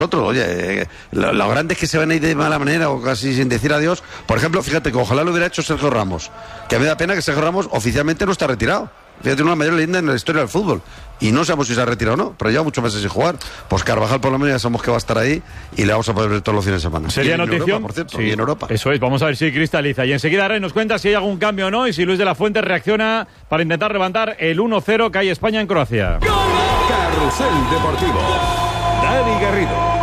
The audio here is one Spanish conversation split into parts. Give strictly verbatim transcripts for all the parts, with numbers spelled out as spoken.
Otro, oye, eh, los lo grandes que se van a ir de mala manera o casi sin decir adiós. Por ejemplo, fíjate que ojalá lo hubiera hecho Sergio Ramos, que me da pena que Sergio Ramos oficialmente no está retirado. Fíjate, una mayor leyenda en la historia del fútbol. Y no sabemos si se ha retirado o no, pero lleva muchos meses sin jugar. Pues Carvajal por lo menos ya sabemos que va a estar ahí y le vamos a poder ver todos los fines de semana. Sería y en notición, Europa, por cierto, sí, y en Europa. Eso es, vamos a ver si cristaliza. Y enseguida Rey nos cuenta si hay algún cambio o no y si Luis de la Fuente reacciona para intentar levantar el uno cero que hay España en Croacia. Carrusel Deportivo. Dani Garrido.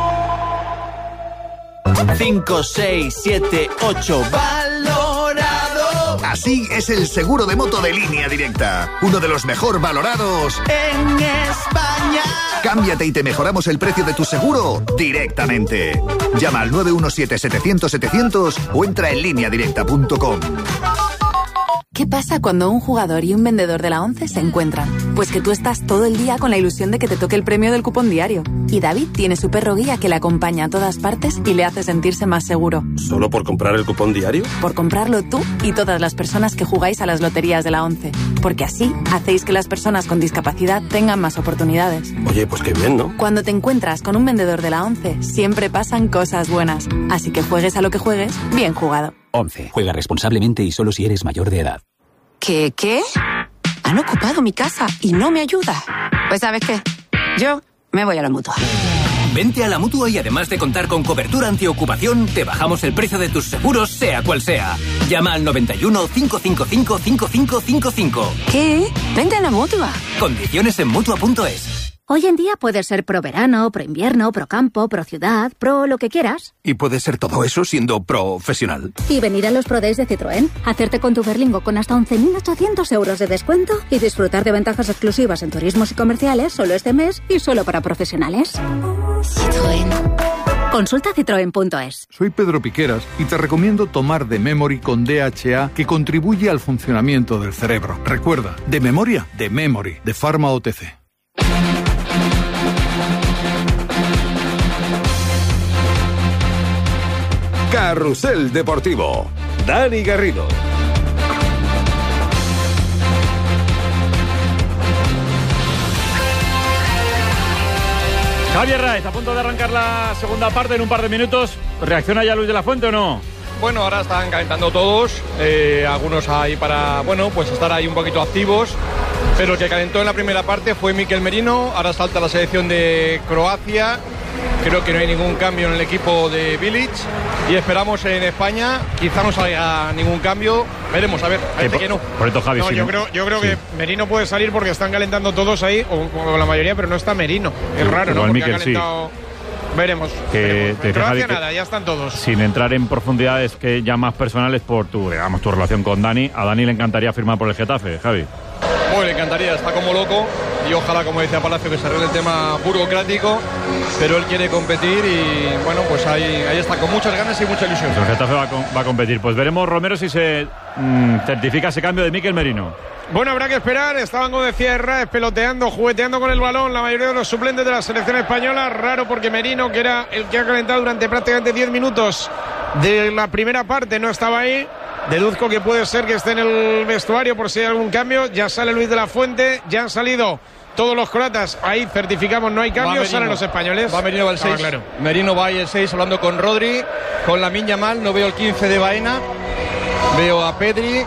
cinco, seis, siete, ocho, valorado. Así es el seguro de moto de Línea Directa. Uno de los mejor valorados en España. Cámbiate y te mejoramos el precio de tu seguro directamente. Llama al nueve uno siete, setecientos, setecientos o entra en línea directa punto com. ¿Qué pasa cuando un jugador y un vendedor de la ONCE se encuentran? Pues que tú estás todo el día con la ilusión de que te toque el premio del cupón diario. Y David tiene su perro guía que le acompaña a todas partes y le hace sentirse más seguro. ¿Solo por comprar el cupón diario? Por comprarlo tú y todas las personas que jugáis a las loterías de la ONCE. Porque así hacéis que las personas con discapacidad tengan más oportunidades. Oye, pues qué bien, ¿no? Cuando te encuentras con un vendedor de la ONCE, siempre pasan cosas buenas. Así que juegues a lo que juegues, bien jugado. ONCE. Juega responsablemente y solo si eres mayor de edad. ¿Qué, qué? Han ocupado mi casa y no me ayuda. Pues ¿sabes qué? Yo me voy a la Mutua. Vente a la Mutua y además de contar con cobertura antiocupación, te bajamos el precio de tus seguros, sea cual sea. Llama al noventa y uno, cinco cinco cinco, cinco cinco cinco cinco. ¿Qué? Vente a la Mutua. Condiciones en Mutua punto es. Hoy en día puedes ser pro verano, pro invierno, pro campo, pro ciudad, pro lo que quieras. Y puedes ser todo eso siendo profesional. Y venir a los Pro Days de Citroën, hacerte con tu Berlingo con hasta once mil ochocientos euros de descuento y disfrutar de ventajas exclusivas en turismos y comerciales solo este mes y solo para profesionales. Citroën. Consulta citroen punto es. Soy Pedro Piqueras y te recomiendo tomar de Memory con D H A que contribuye al funcionamiento del cerebro. Recuerda, de memoria, de Memory, de Pharma O T C. Carrusel Deportivo. Dani Garrido. Javier Raez, a punto de arrancar la segunda parte en un par de minutos. ¿Reacciona ya Luis de la Fuente o no? Bueno, ahora están calentando todos, eh, algunos ahí para, bueno, pues estar ahí un poquito activos, pero el que calentó en la primera parte fue Mikel Merino. Ahora salta la selección de Croacia. Creo que no hay ningún cambio en el equipo de Bilic y esperamos en España, quizá no salga ningún cambio, veremos, a ver, parece que no. Por esto, Javi, no, sí, yo ¿no? creo, yo creo sí. que Merino puede salir porque están calentando todos ahí, o, o la mayoría, pero no está Merino, es raro, ¿no? Porque Mikel, ha calentado... Sí. Veremos. Que veremos. te En Croacia Javi, nada, ya están todos. Sin entrar en profundidades que ya más personales por tu, digamos, tu relación con Dani, a Dani le encantaría firmar por el Getafe, Javi. Bueno, le encantaría, está como loco y ojalá, como decía Palacio, que se arregle el tema burocrático, pero él quiere competir y bueno, pues ahí, ahí está, con muchas ganas y mucha ilusión. Pues el Getafe va a, va a competir. Pues veremos, Romero, si se mmm, certifica ese cambio de Mikel Merino. Bueno, habrá que esperar, estaban, como decía Raez, peloteando, jugueteando con el balón la mayoría de los suplentes de la selección española. Raro porque Merino, que era el que ha calentado durante prácticamente diez minutos de la primera parte, no estaba ahí. Deduzco que puede ser que esté en el vestuario por si hay algún cambio. Ya sale Luis de la Fuente, ya han salido todos los croatas. Ahí certificamos, no hay cambios, salen los españoles. Va Merino, va el seis. Ah, claro. Merino va ahí el seis, hablando con Rodri, con Lamine Yamal. No veo el quince de Baena, veo a Pedri.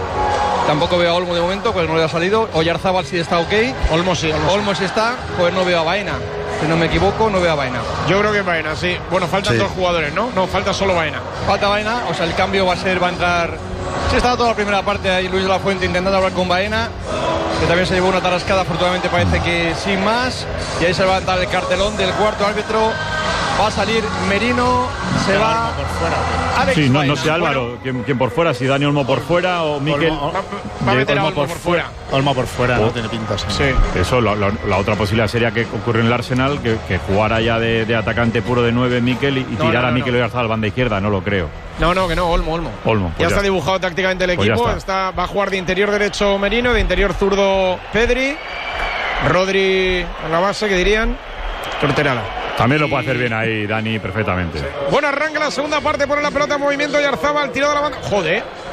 Tampoco veo a Olmo de momento, pues no le ha salido. Oyarzábal sí está ok. Olmo sí. Olmo, Olmo sí está, pues no veo a Baena. Si no me equivoco, no veo a Baena. Yo creo que Baena, sí. Bueno, faltan sí. dos jugadores, ¿no? No, falta solo Baena. Falta Baena, o sea, el cambio va a ser, va a entrar... Sí, estaba toda la primera parte ahí Luis de la Fuente intentando hablar con Baena, que también se llevó una tarascada, afortunadamente parece que sin más. Y ahí se va a levantar el cartelón del cuarto árbitro. Va a salir Merino, se Pero va... por fuera. Alex sí, no, Baena. no sé, Álvaro, Bueno, ¿quién, quién por fuera? Si Dani Olmo por fuera o Mikel... Olmo, va a meter a Olmo por fuera. Olmo por fuera, Oh. no tiene pinta. Sí. Sí. Eso, la, la, la otra posibilidad sería que ocurriera en el Arsenal, que, que jugara ya de, de atacante puro de nueve Mikel y, y No, tirara no, no, a Mikel no. Oyarzabal banda izquierda, no lo creo. No, no, que no, Olmo, Olmo. Olmo, ya, pues está ya. dibujado tácticamente el Pues ya equipo. está. está. Va a jugar de interior derecho Merino, de interior zurdo Pedri. Rodri en la base, que dirían. Torterada. También lo puede hacer bien ahí Dani perfectamente. Bueno, arranca la segunda parte, pone la pelota en movimiento y Oyarzábal, tirado a la banda. Joder,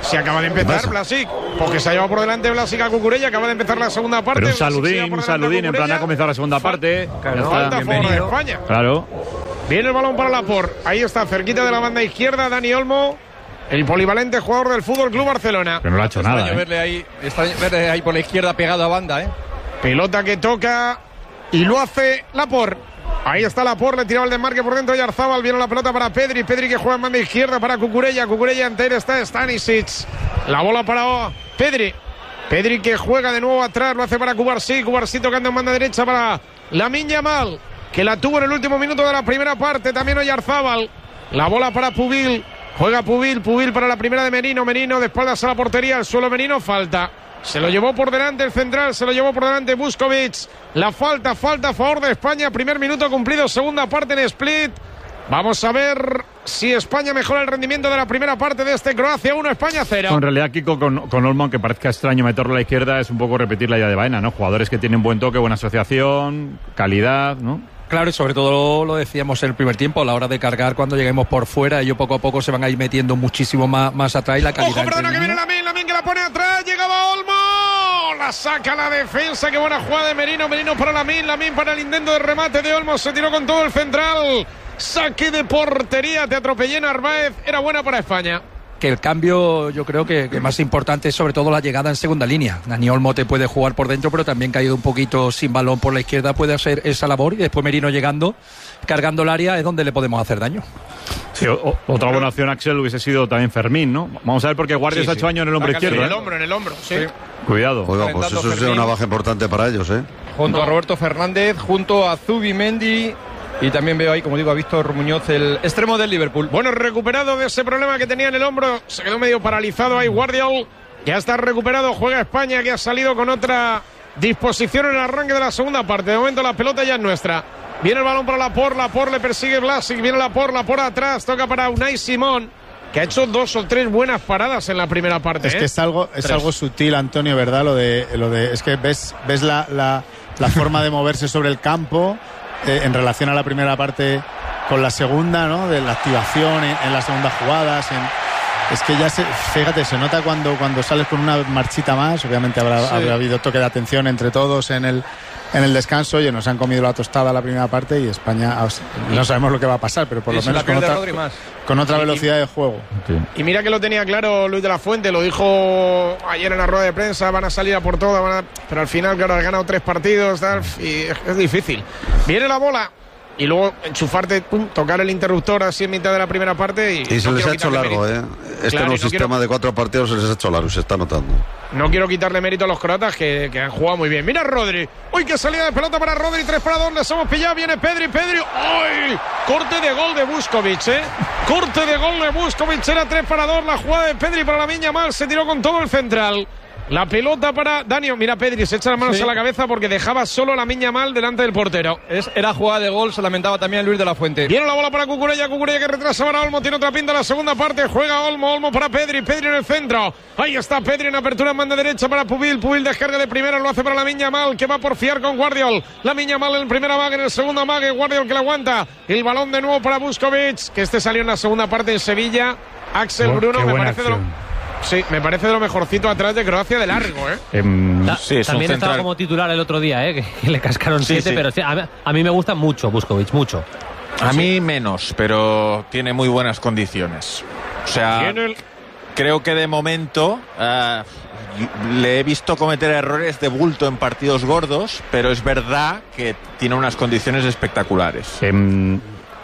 Si acaba de empezar Blasic, porque se ha llevado por delante Blasic a Cucurella, acaba de empezar la segunda parte. Pero un saludín, un saludín, en plan ha comenzado la segunda parte. Claro, falta a favor de España. Claro. Viene el balón para Laporte. Ahí está, cerquita de la banda izquierda, Dani Olmo, el polivalente jugador del Fútbol Club Barcelona. Que no lo ha hecho extraño nada. ¿eh? Verle ahí, extraño verle ahí por la izquierda pegado a banda, ¿eh? Pelota que toca y lo hace Laporte. Ahí está Laporte, le tiraba el desmarque por dentro de Yarzábal. Viene la pelota para Pedri. Pedri que juega en banda izquierda para Cucurella. Cucurella entera está Stanisic. La bola para Pedri. Pedri que juega de nuevo atrás. Lo hace para Cubarsí. Cubarsí tocando en banda derecha para Lamine Yamal, que la tuvo en el último minuto de la primera parte. También Oyarzábal. La bola para Pubil. Juega Pubil. Pubil para la primera de Merino. Merino de espaldas a la portería. El suelo Merino. Falta. Se lo llevó por delante el central, se lo llevó por delante Buscovic. La falta, falta a favor de España. Primer minuto cumplido, segunda parte en Split. Vamos a ver si España mejora el rendimiento de la primera parte de este Croacia uno, España cero. En realidad, Kiko, con, con Olmo, aunque parezca extraño meterlo a la izquierda, es un poco repetir la idea de Baena, ¿no? Jugadores que tienen buen toque, buena asociación, calidad, ¿no? Claro, y sobre todo lo decíamos en el primer tiempo, a la hora de cargar cuando lleguemos por fuera, ellos poco a poco se van a ir metiendo muchísimo más, más atrás y la calidad. Ojo, perdona, que viene Lamine, Lamine que la pone atrás, llegaba Olmo, la saca la defensa, qué buena jugada de Merino, Merino para Lamine, Lamine para el intento de remate de Olmo, se tiró con todo el central, saque de portería, te atropellé Narváez, era buena para España. Que el cambio yo creo que, que más importante es sobre todo la llegada en segunda línea. Dani Olmo te puede jugar por dentro, pero también caído un poquito sin balón por la izquierda puede hacer esa labor, y después Merino llegando, cargando el área, es donde le podemos hacer daño. Sí, o, otra buena opción, Axel, hubiese sido también Fermín, ¿no? Vamos a ver, porque Guardia Sí, ha sí. hecho daño en el hombro izquierdo. En el ¿eh? hombro, en el hombro, sí. Sí. Cuidado. Oiga, pues eso sería una baja importante para ellos, ¿eh? Junto a Roberto Fernández, junto a Zubimendi. Y también veo ahí, como digo, a Víctor Muñoz, el extremo del Liverpool. Bueno, recuperado de ese problema que tenía en el hombro, se quedó medio paralizado ahí Guardiol. Ya está recuperado, juega España, que ha salido con otra disposición en el arranque de la segunda parte. De momento la pelota ya es nuestra. Viene el balón para Laporte, Laporte le persigue Blasic, viene Laporte, Laporte atrás, toca para Unai Simón, que ha hecho dos o tres buenas paradas en la primera parte. Es ¿eh? que es algo, es Tres. algo sutil, Antonio, ¿verdad? Lo de, lo de, es que ves, ves la, la, la forma de moverse sobre el campo. Eh, en relación a la primera parte con la segunda, ¿no? De la activación en, en las segundas jugadas. En, es que ya se, fíjate, se nota cuando, cuando sales con una marchita más. Obviamente habrá, Sí. habrá habido toque de atención entre todos en el, en el descanso. Oye, nos han comido la tostada la primera parte y España, o sea, no sabemos lo que va a pasar, pero por lo Y se menos la con pierde otra, Rodri más. con otra Y- velocidad de juego. Y mira que lo tenía claro Luis de la Fuente, lo dijo ayer en la rueda de prensa, van a salir a por todo, van a... pero al final, claro, has ganado tres partidos, tal, y es, es difícil. Viene la bola y luego enchufarte, pum, tocar el interruptor así en mitad de la primera parte y... Y se no les quiero ha hecho quitarle largo, mérito. ¿eh? Este Claro, nuevo y no sistema quiero- de cuatro partidos se les ha hecho largo, se está notando. No quiero quitarle mérito a los croatas que, que han jugado muy bien. Mira Rodri. Uy, qué salida de pelota para Rodri. Tres para dos. Les hemos pillado. Viene Pedri. Pedri. ¡Ay! Corte de gol de Buscovic, ¿eh? Corte de gol de Buscovic. Era tres para dos. La jugada de Pedri para Lamine Yamal. Se tiró con todo el central. La pelota para Dani. Mira, Pedri se echa las manos Sí. a la cabeza porque dejaba solo a Lamine Yamal delante del portero. Es, era jugada de gol, se lamentaba también Luis de la Fuente. Viene la bola para Cucurella, Cucurella que retrasa para Olmo, tiene otra pinta en la segunda parte, juega Olmo, Olmo para Pedri, Pedri en el centro, ahí está Pedri en apertura en banda derecha para Pubil, Pubil descarga de primera, lo hace para Lamine Yamal, que va por fiar con Guardiol, Lamine Yamal en el primer amague, en el segundo amague, Guardiol que la aguanta, el balón de nuevo para Buscovic, que este salió en la segunda parte en Sevilla, Axel Oh, Bruno, qué me buena parece de lo, acción. sí, me parece de lo mejorcito atrás de Croacia de largo, ¿eh? Em, Ta- Sí, es un también estaba central. como titular el otro día, ¿eh? que, que le cascaron Sí, siete, sí. pero sí, a, mí- a mí me gusta mucho Buscovic, mucho. A mí menos, pero tiene muy buenas condiciones. O sea, Viene el- creo que de momento eh, le he visto cometer errores de bulto en partidos gordos, pero es verdad que tiene unas condiciones espectaculares. em,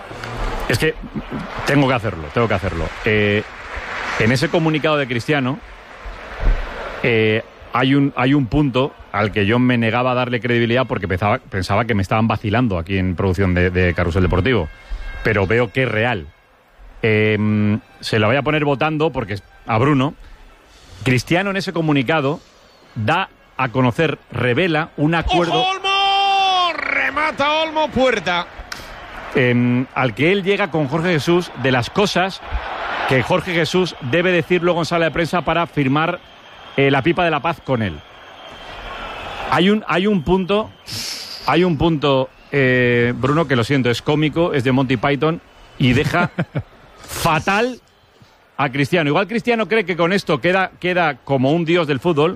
es que tengo que hacerlo, tengo que hacerlo. Eh, en ese comunicado de Cristiano eh, hay un hay un punto al que yo me negaba a darle credibilidad porque pensaba, pensaba que me estaban vacilando aquí en producción de, de Carrusel Deportivo, pero veo que es real. Eh, se lo voy a poner votando porque a Bruno. Cristiano en ese comunicado da a conocer, revela un acuerdo ¡Ojo, Olmo! Remata Olmo, puerta. eh, al que él llega con Jorge Jesús de las cosas que Jorge Jesús debe decir luego en sala de prensa para firmar eh, la pipa de la paz con él. Hay un, hay un punto, hay un punto, eh, Bruno, que lo siento, es cómico, es de Monty Python y deja fatal a Cristiano. Igual Cristiano cree que con esto queda, queda como un dios del fútbol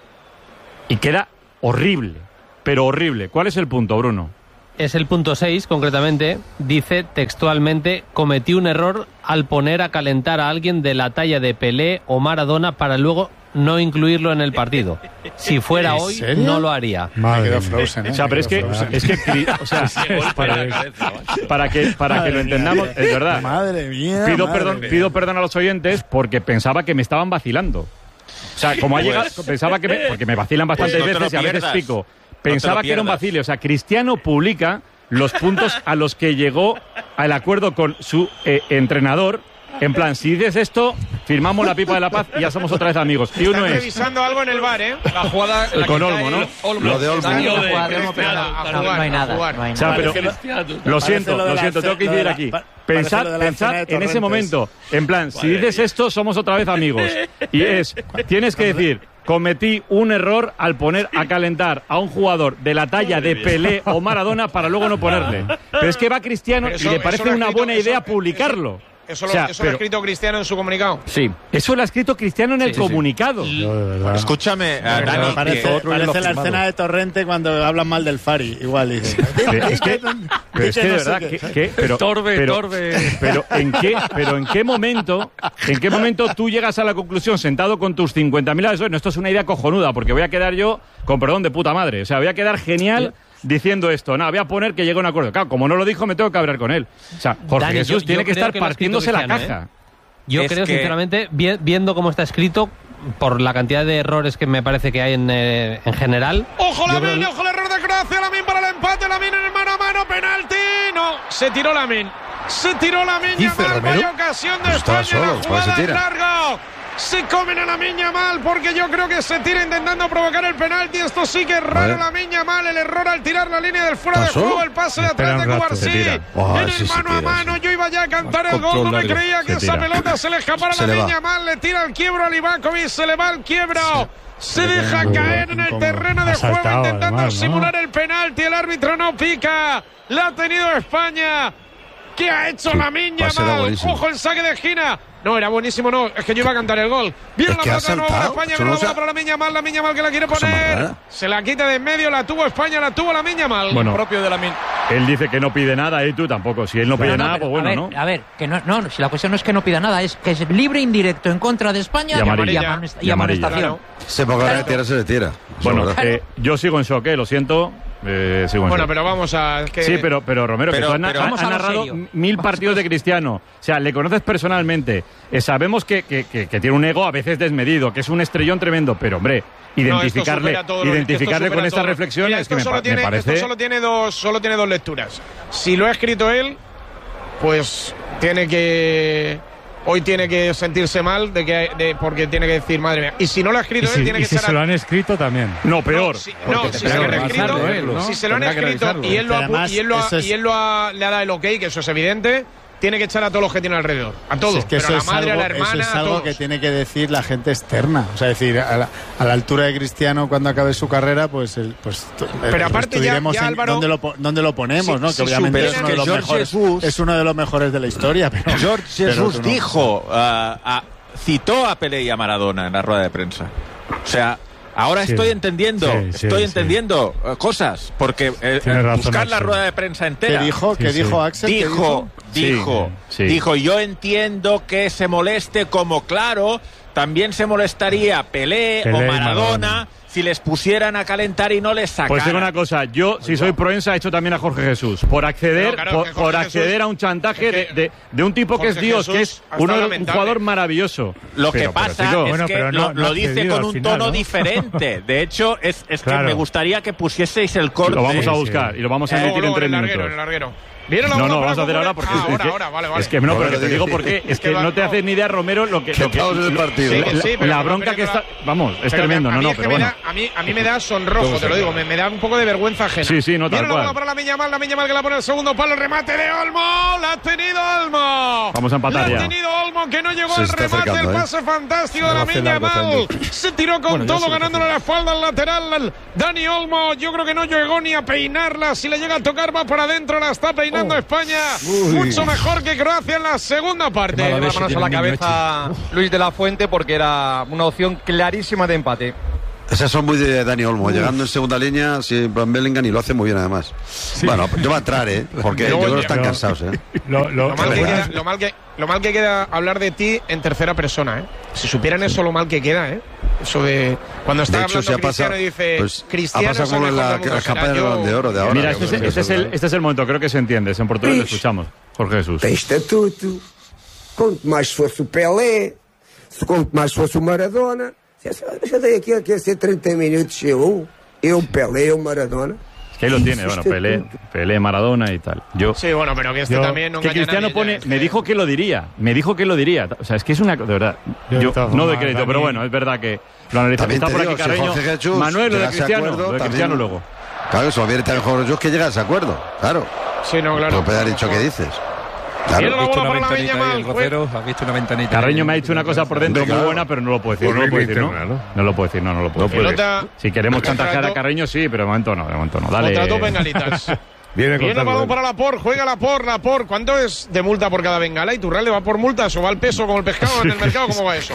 y queda horrible, pero horrible. ¿Cuál es el punto, Bruno? Es el punto seis, concretamente. Dice textualmente: cometí un error al poner a calentar a alguien de la talla de Pelé o Maradona para luego no incluirlo en el partido. Si fuera hoy, serio? no lo haría. Madre quedó Frozen, ¿eh? O sea, pero es que, es que, o sea, para, para que, para que lo entendamos, es verdad. Madre mía. Pido madre perdón, mía. pido perdón a los oyentes porque pensaba que me estaban vacilando. O sea, como ha llegado, pensaba que me, porque me vacilan bastantes Pues no te veces y lo a veces pierdas. pico. No Pensaba te lo que era un pierdas. vacile. O sea, Cristiano publica los puntos a los que llegó al acuerdo con su eh, entrenador. En plan, si dices esto, firmamos la pipa de la paz y ya somos otra vez amigos. Y uno Están es revisando algo en el bar, ¿eh? La jugada en la con que Olmo, cae ¿no? Olmo. Lo de Olmo. Daño de La Olmo, pero Cristiano, no, a no, jugar, no hay a nada, jugar. no hay O sea, nada. pero, lo siento, lo de lo la siento, ce- tengo que lo de incidir la- aquí. pa- parece Pensad, lo de la pensad escena de en ese Torrentes. momento, en plan, si dices esto, somos otra vez amigos. Y es, tienes que decir, cometí un error al poner a calentar a un jugador de la talla de Pelé o Maradona para luego no ponerle. Pero es que va Cristiano Pero y eso- le eso parece lo ha una escrito- buena eso- idea eso- publicarlo. Eso, O lo, sea, eso lo ha pero- escrito Cristiano en su comunicado. Sí, eso lo ha escrito Cristiano en el Sí, sí, sí. comunicado. Yo, de verdad. Escúchame, eh, Dani, Parece, que- parece la escena de Torrente cuando hablan mal del Fari. Igual dice. Pero es que, pero es que de verdad, que, que- pero, Torbe, pero, Torbe. pero en qué, pero en qué momento, en qué momento tú llegas a la conclusión sentado con tus cincuenta mil asesores, no, esto es una idea cojonuda, porque voy a quedar yo con perdón de puta madre, o sea, voy a quedar genial diciendo esto, no, voy a poner que llegue a un acuerdo. Claro, como no lo dijo, me tengo que hablar con él. O sea, Jorge Dani, Jesús yo- tiene yo que creo estar que lo ha escrito partiéndose la Cristiano, caja. ¿eh? Yo Es creo, que- sinceramente, vi- viendo cómo está escrito, por la cantidad de errores que me parece que hay en, eh, en general. ¡Ojo yo la creo- min! ¡Ojo el error de Croacia! ¡Lamin para el empate! ¡Lamin en el mano a mano! ¡Penalti! ¡No! Se tiró Lamin. Se tiró Lamin Dice Yamal. Romero. Vaya ocasión de Pues estaba España. solo, La ¿cuál se jugada en tira? largo. Se comen a Lamin Yamal porque yo creo que se tira intentando provocar el penalti. Esto sí que es raro. ver. Lamin Yamal, el error al tirar la línea del fuera de ¿Está juego. solo? El pase de Espera atrás un de rato, se Cubarsí. tira. Oh, En sí el se mano a tira, mano. sí. Yo iba ya a cantar el gol. Control No me largo. creía que Se esa tira. pelota se le escapara a Se le Lamin va. Yamal. Le tira el quiebro a Livakovic. Se le va el quiebro. Se le deja queda caer en el incómodo. terreno de Ha juego saltado, intentando además, ¿no? simular el penalti. El árbitro no pica. La ha tenido España. ¿Qué ha hecho Sí, la miña pase era mal? buenísimo. Ojo el saque de esquina. No, era buenísimo, no. Es que yo iba a cantar el gol. Viene Es la que ha pelota de nuevo para saltado. España. Eso Viene no la se bola ha- para la miña mal. La miña mal que la quiere Cosa más poner. rara. Se la quita de en medio. La tuvo España. La tuvo la miña mal. Bueno, propio de la min. él dice que no pide nada y tú tampoco. Si él no pide No, no, nada, pero, pues bueno, a ver, ¿no? A ver, que no, no, si la cuestión no es que no pida nada, es que es libre e indirecto en contra de España Y amarilla. y, amonest- y Y amarilla. amonestación. Se ponga a tirar, se le tira. Bueno, Eso es verdad. eh, yo sigo en shock, eh, lo siento. Eh, sigo en Bueno, shock. pero vamos a. es que- Sí, pero, pero Romero, Pero- que tú has, na- pero has vamos a lo narrado serio. mil partidos de Cristiano. O sea, le conoces personalmente. Eh, sabemos que, que, que- que tiene un ego a veces desmedido, que es un estrellón tremendo, pero hombre, No, esto identificarle, supera todo lo- identificarle esto con supera estas todo. reflexiones Mira, es que esto me, solo pa- tiene, me parece. Esto solo tiene, dos, solo tiene dos lecturas. Si lo ha escrito él, pues tiene que. Hoy tiene que sentirse mal de que, de, porque tiene que decir, madre mía. Y si no lo ha escrito Y si, él, tiene y que si ser. se lo han escrito también. No, peor. No, si, no, Porque si se tendrá lo han que escrito, revisarlo él, ¿no? si se lo han Tendrá que escrito revisarlo. y él lo ha, Además, y él lo ha- eso es- y él lo ha- le ha dado el ok, que eso es evidente, tiene que echar a todos los que tiene alrededor. A todos. Si es que pero eso a la es madre, algo, a la hermana, eso es a algo todos. que tiene que decir la gente externa. O sea, decir, a la, a la altura de Cristiano, cuando acabe su carrera, pues, el, pues t- Pero el aparte resto ya- diremos ya, en Álvaro, dónde, lo, po- dónde lo ponemos, si- ¿no? si Que obviamente supieran es uno, de que los George mejores, Jesús- es uno de los mejores de la historia. Pero, George pero Jesús tú no. dijo, ah, ah, citó a Pelé y a Maradona en la rueda de prensa. O sea, ahora Sí. estoy entendiendo, Sí, sí, estoy sí. entendiendo eh, cosas, porque eh, Tiene eh, razón, buscar la Axel. rueda de prensa entera. ¿Qué dijo? Sí, ¿Qué sí. dijo Axel? ¿Qué Dijo, dijo, Sí, sí. dijo, yo entiendo que se moleste como claro, también se molestaría Pelé, Pelé o y Maradona, Maradona. si les pusieran a calentar y no les sacaran. Pues digo una cosa, yo, si soy proensa, he hecho también a Jorge Jesús. Por acceder, No, claro, por, que Jorge por acceder Jesús- a un chantaje es que de, de, de un tipo que es Jorge Dios, que Jesús es ha uno, estado un lamentable. jugador maravilloso. Lo que Pero- pero, pasa chico, es Bueno, que pero lo, no- no lo ha dice cedido con al un final, tono ¿no? diferente. De hecho, es, es que Claro. me gustaría que pusieseis el corte. lo vamos a Sí, buscar sí. y lo vamos a Eh, emitir en luego, tres en el minutos. larguero, en el larguero. Viene la No, bola no, para vamos a hacer Coque. ahora porque Ah, es, ahora, que, ahora, vale, vale. es que no, pero Bueno, que te digo sí. porque es que Que va- no te no. haces ni idea, Romero, lo que, Que lo que- estamos en el lo- partido. Sí, ¿no? que sí, pero la no, bronca pero que me está, da- vamos, es Pero tremendo, a no, mí no, es que pero me bueno. da- a, mí, a mí me da sonrojo, te lo digo, me, me da un poco de vergüenza ajena. Sí, sí, no, tal Viene la bola cual. para la Miña Mal, la Miña Mal que la pone el segundo palo, remate de Olmo, la ha tenido Olmo. Vamos a empatar la ya. ha tenido Olmo Olmo, que no llegó Se al está remate, acercando, el ¿eh? pase fantástico de No la hace Miña largo, Mal. Fernando. Se tiró con Bueno, ya todo, se ganándole la espalda al lateral. Dani Olmo, yo creo que no llegó ni a peinarla. Si le llega a tocar, va para adentro, la está peinando Oh. España. Uy. Mucho mejor que Croacia en la segunda parte. Lleva las manos a la cabeza Luis de la Fuente porque era una opción clarísima de empate. Esas son muy de Dani Olmo, llegando en segunda línea, si Van Bellingham, y lo hace muy bien además. Bueno, yo va a entrar, ¿eh? Porque yo creo que están cansados, ¿eh? Lo, lo- lo mal que queda, lo mal que- lo mal que queda hablar de ti en tercera persona, ¿eh? Si supieran eso, lo mal que queda, ¿eh? Eso de cuando está De hecho, hablando si ha Cristiano pasado- y dice pues, Cristiano ha pasado es el como en mejor la- del mundo, la campaña será del yo. Balón de Oro de ahora. Mira, este es, este, es el, este es el momento, creo que se entiende. En Portugal lo escuchamos. Jorge Jesús. Tem estatuto. Quanto mais fosse o Pelé, se quanto mais fosse o Maradona. Eu dei aqui, aqui a ser treinta minutos, eu, eu, Pelé, eu, Maradona. Es que ahí lo tiene, bueno, Pelé, Pelé, Maradona y tal. Yo, Sí, bueno, pero que este yo- también no que engaña a Cristiano nadie, pone, ya. me dijo que lo diría, me dijo que lo diría. O sea, es que es una, de verdad, Yo, yo de todas no doy formas, crédito, Dani- pero bueno, es verdad que lo analizamos. También Está te por aquí digo, si Carreño, Jorge Jesús Manuel, lo de llegase a Cristiano, acuerdo, lo de Cristiano también- luego. Claro, eso lo viene también Jorge Jesús, que llegas a acuerdo, claro. Sí, no, claro. Lo puede haber dicho que dices. Viene Claro. la bola para la ventanita Miña ahí, Mal. el Rocero, has visto una ventanita. Carreño ahí. me ha dicho una cosa por dentro Hombre, muy claro. buena, pero no lo puedo decir. Por No lo puedo regla decir, ¿no? interna, ¿no? No lo puedo decir, no, no lo puedo No decir. puede. Pelota- Si queremos chantajear a Contrato- Carreño, sí, pero de momento no, de momento no. Dale. Contrató bengalitas. Viene Viene el balón para Laporte, juega Laporte, Laporte. ¿Cuánto es de multa por cada bengala? ¿Y Turral le va por multas o va al peso como el pescado en el mercado? ¿Cómo va eso?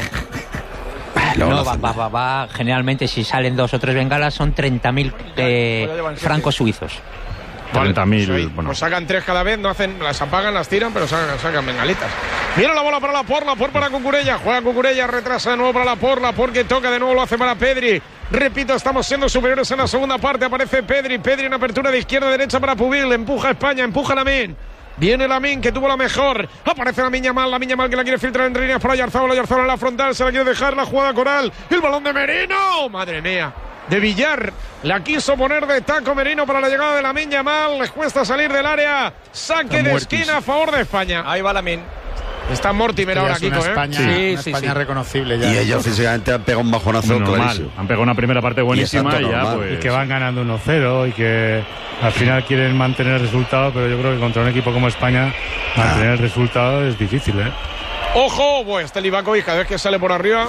No, va, va, va, va. Generalmente, si salen dos o tres bengalas, son treinta mil eh, francos suizos. treinta mil, Pues, ahí, bueno. pues sacan tres cada vez, no hacen, las apagan, las tiran, pero sacan, sacan bengalitas. Viene la bola para Laporte, Laporte para Cucurella, juega Cucurella, retrasa de nuevo para Laporte, Laporte que toca de nuevo, lo hace para Pedri. Repito, estamos siendo superiores en la segunda parte, aparece Pedri, Pedri en apertura de izquierda a derecha para Pubil, empuja a España, empuja a Lamine. Viene Lamine, que tuvo la mejor. Aparece la Miña Mal, la Miña Mal que la quiere filtrar entre líneas para Oyarzabal, Oyarzabal en la frontal, se la quiere dejar, la jugada coral. El balón de Merino, madre mía. De Villar, la quiso poner de taco Merino para la llegada de la Miña Mal, les cuesta salir del área, saque de esquina a favor de España. Ahí va Lamine. Está Mortimer Ya ahora, es una Kiko, ¿eh? España, Sí, una sí, España sí. reconocible ya. Y ellos físicamente han pegado un bajonazo Normal. clarísimo. Han pegado una primera parte buenísima y, Y ya, normal. pues. Y que van ganando uno cero y que al final quieren mantener el resultado, pero yo creo que contra un equipo como España mantener el resultado es difícil, ¿eh? Ojo, pues este Livakovic cada vez que sale por arriba.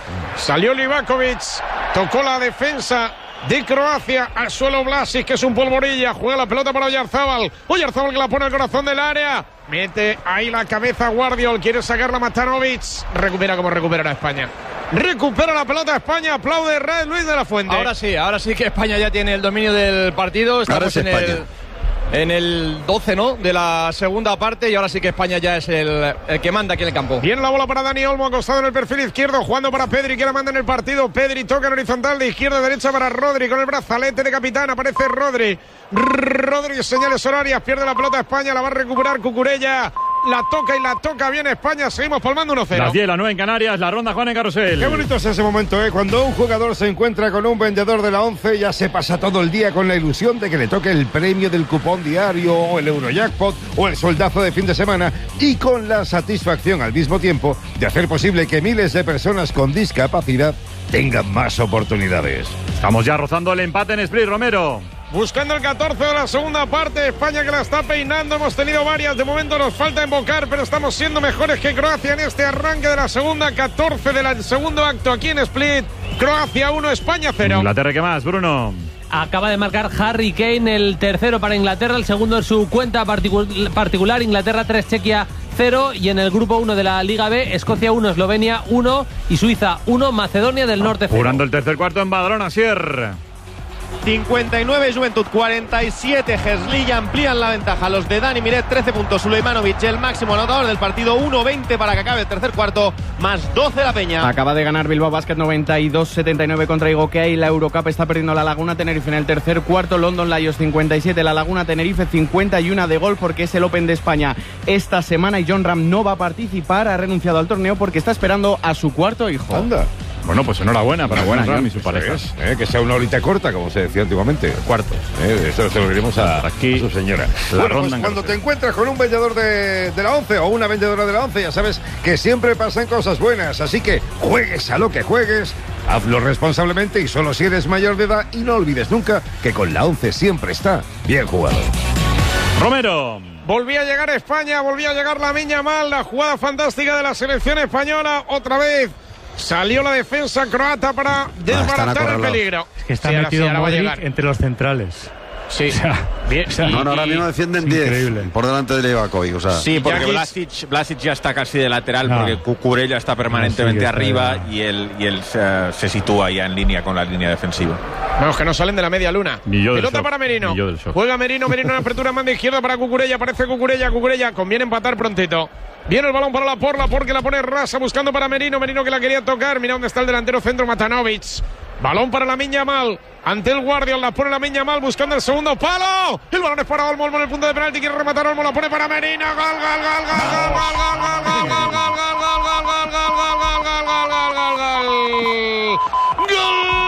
Salió Livakovic, tocó la defensa de Croacia al suelo Vlasic, que es un polvorilla, juega la pelota para Oyarzabal. Oyarzabal que la pone al corazón del área. Mete ahí la cabeza Guardiol, quiere sacarla Matanovic. Recupera como recuperará España. Recupera la pelota España, aplaude Red Luis de la Fuente. Ahora sí, ahora sí que España ya tiene el dominio del partido. Ahora Estamos es en España. el, en el doce, ¿no? De la segunda parte y ahora sí que España ya es el, el que manda aquí en el campo. Viene la bola para Dani Olmo, acostado en el perfil izquierdo, jugando para Pedri, que la manda en el partido. Pedri toca en horizontal de izquierda a derecha para Rodri, con el brazalete de capitán, aparece Rodri. Rodri, señales horarias, pierde la pelota España, la va a recuperar Cucurella. La toca y la toca bien España, seguimos palmando uno cero. Las diez, las nueve en Canarias, la ronda Juan en Carrusel. Qué bonito es ese momento, ¿eh? Cuando un jugador se encuentra con un vendedor de la once, ya se pasa todo el día con la ilusión de que le toque el premio del cupón diario, o el Eurojackpot, o el soldazo de fin de semana, y con la satisfacción al mismo tiempo de hacer posible que miles de personas con discapacidad tengan más oportunidades. Estamos ya rozando el empate en Split, Romero. Buscando el catorce de la segunda parte, España que la está peinando, hemos tenido varias, de momento nos falta invocar, pero estamos siendo mejores que Croacia en este arranque de la segunda, catorce del segundo acto aquí en Split, Croacia uno, España cero. Inglaterra, ¿qué más, Bruno? Acaba de marcar Harry Kane, el tercero para Inglaterra, el segundo en su cuenta particu- particular, Inglaterra tres, Chequia cero, y en el grupo uno de la Liga B, Escocia uno, Eslovenia uno y Suiza uno, Macedonia del Norte cero. Jurando el tercer cuarto en Badalona, Sier. cincuenta y nueve Juventud, cuarenta y siete Heslilla, amplían la ventaja los de Dani Miret, trece puntos Sulejmanovic, el máximo anotador del partido, uno veinte para que acabe el tercer cuarto, más doce la Peña. Acaba de ganar Bilbao Basket noventa y dos setenta y nueve contra Igoquea y la Eurocup está perdiendo la Laguna Tenerife en el tercer cuarto. London Lions cincuenta y siete, la Laguna Tenerife cincuenta y uno de gol porque es el Open de España esta semana y John Ram no va a participar, ha renunciado al torneo porque está esperando a su cuarto hijo. Anda. Bueno, pues enhorabuena para Juan Ram y su pareja. Eso es, ¿eh? Que sea una horita corta, como se decía antiguamente. Cuartos. ¿Eh? Eso se lo diremos a, Aquí, a su señora. la Bueno, ronda pues en cuando Carrusel. te encuentras con un vendedor de, de la once o una vendedora de la once, ya sabes que siempre pasan cosas buenas. Así que juegues a lo que juegues, hazlo responsablemente y solo si eres mayor de edad. Y no olvides nunca que con la once siempre está bien jugado. Romero. Volvía a llegar España, volvía a llegar Lamine Yamal, la jugada fantástica de la selección española. Otra vez salió la defensa croata para desbaratar el peligro. Es que está sí, metido sí, Modric entre los centrales. Sí, o sea, bien. O sea, no, no, ahora mismo defienden diez por delante de Livakovic. O sea. Sí, porque Vlasic, Vlasic ya está casi de lateral, no. porque Cucurella está permanentemente no, sí, arriba está y él, y él se, se sitúa ya en línea con la línea defensiva. Bueno, que no salen de la media luna. Pelota para Merino. Juega Merino, Merino en la apertura en banda izquierda para Cucurella. Aparece Cucurella, Cucurella. Conviene empatar prontito. Viene el balón para la Porla, porque la pone rasa buscando para Merino. Merino que la quería tocar. Mira dónde está el delantero centro, Matanovic. Balón para Lamine Yamal. Ante el Guardiol la pone Lamine Yamal buscando el segundo palo. El balón es para Olmo, Olmo en el punto de penalti. Quiere rematar Olmo, la pone para Merino. Gol, gol, gol, gol, gol, gol, gol, gol, gol, gol, gol, gol, gol, gol, gol, gol, gol, gol, gol, gol.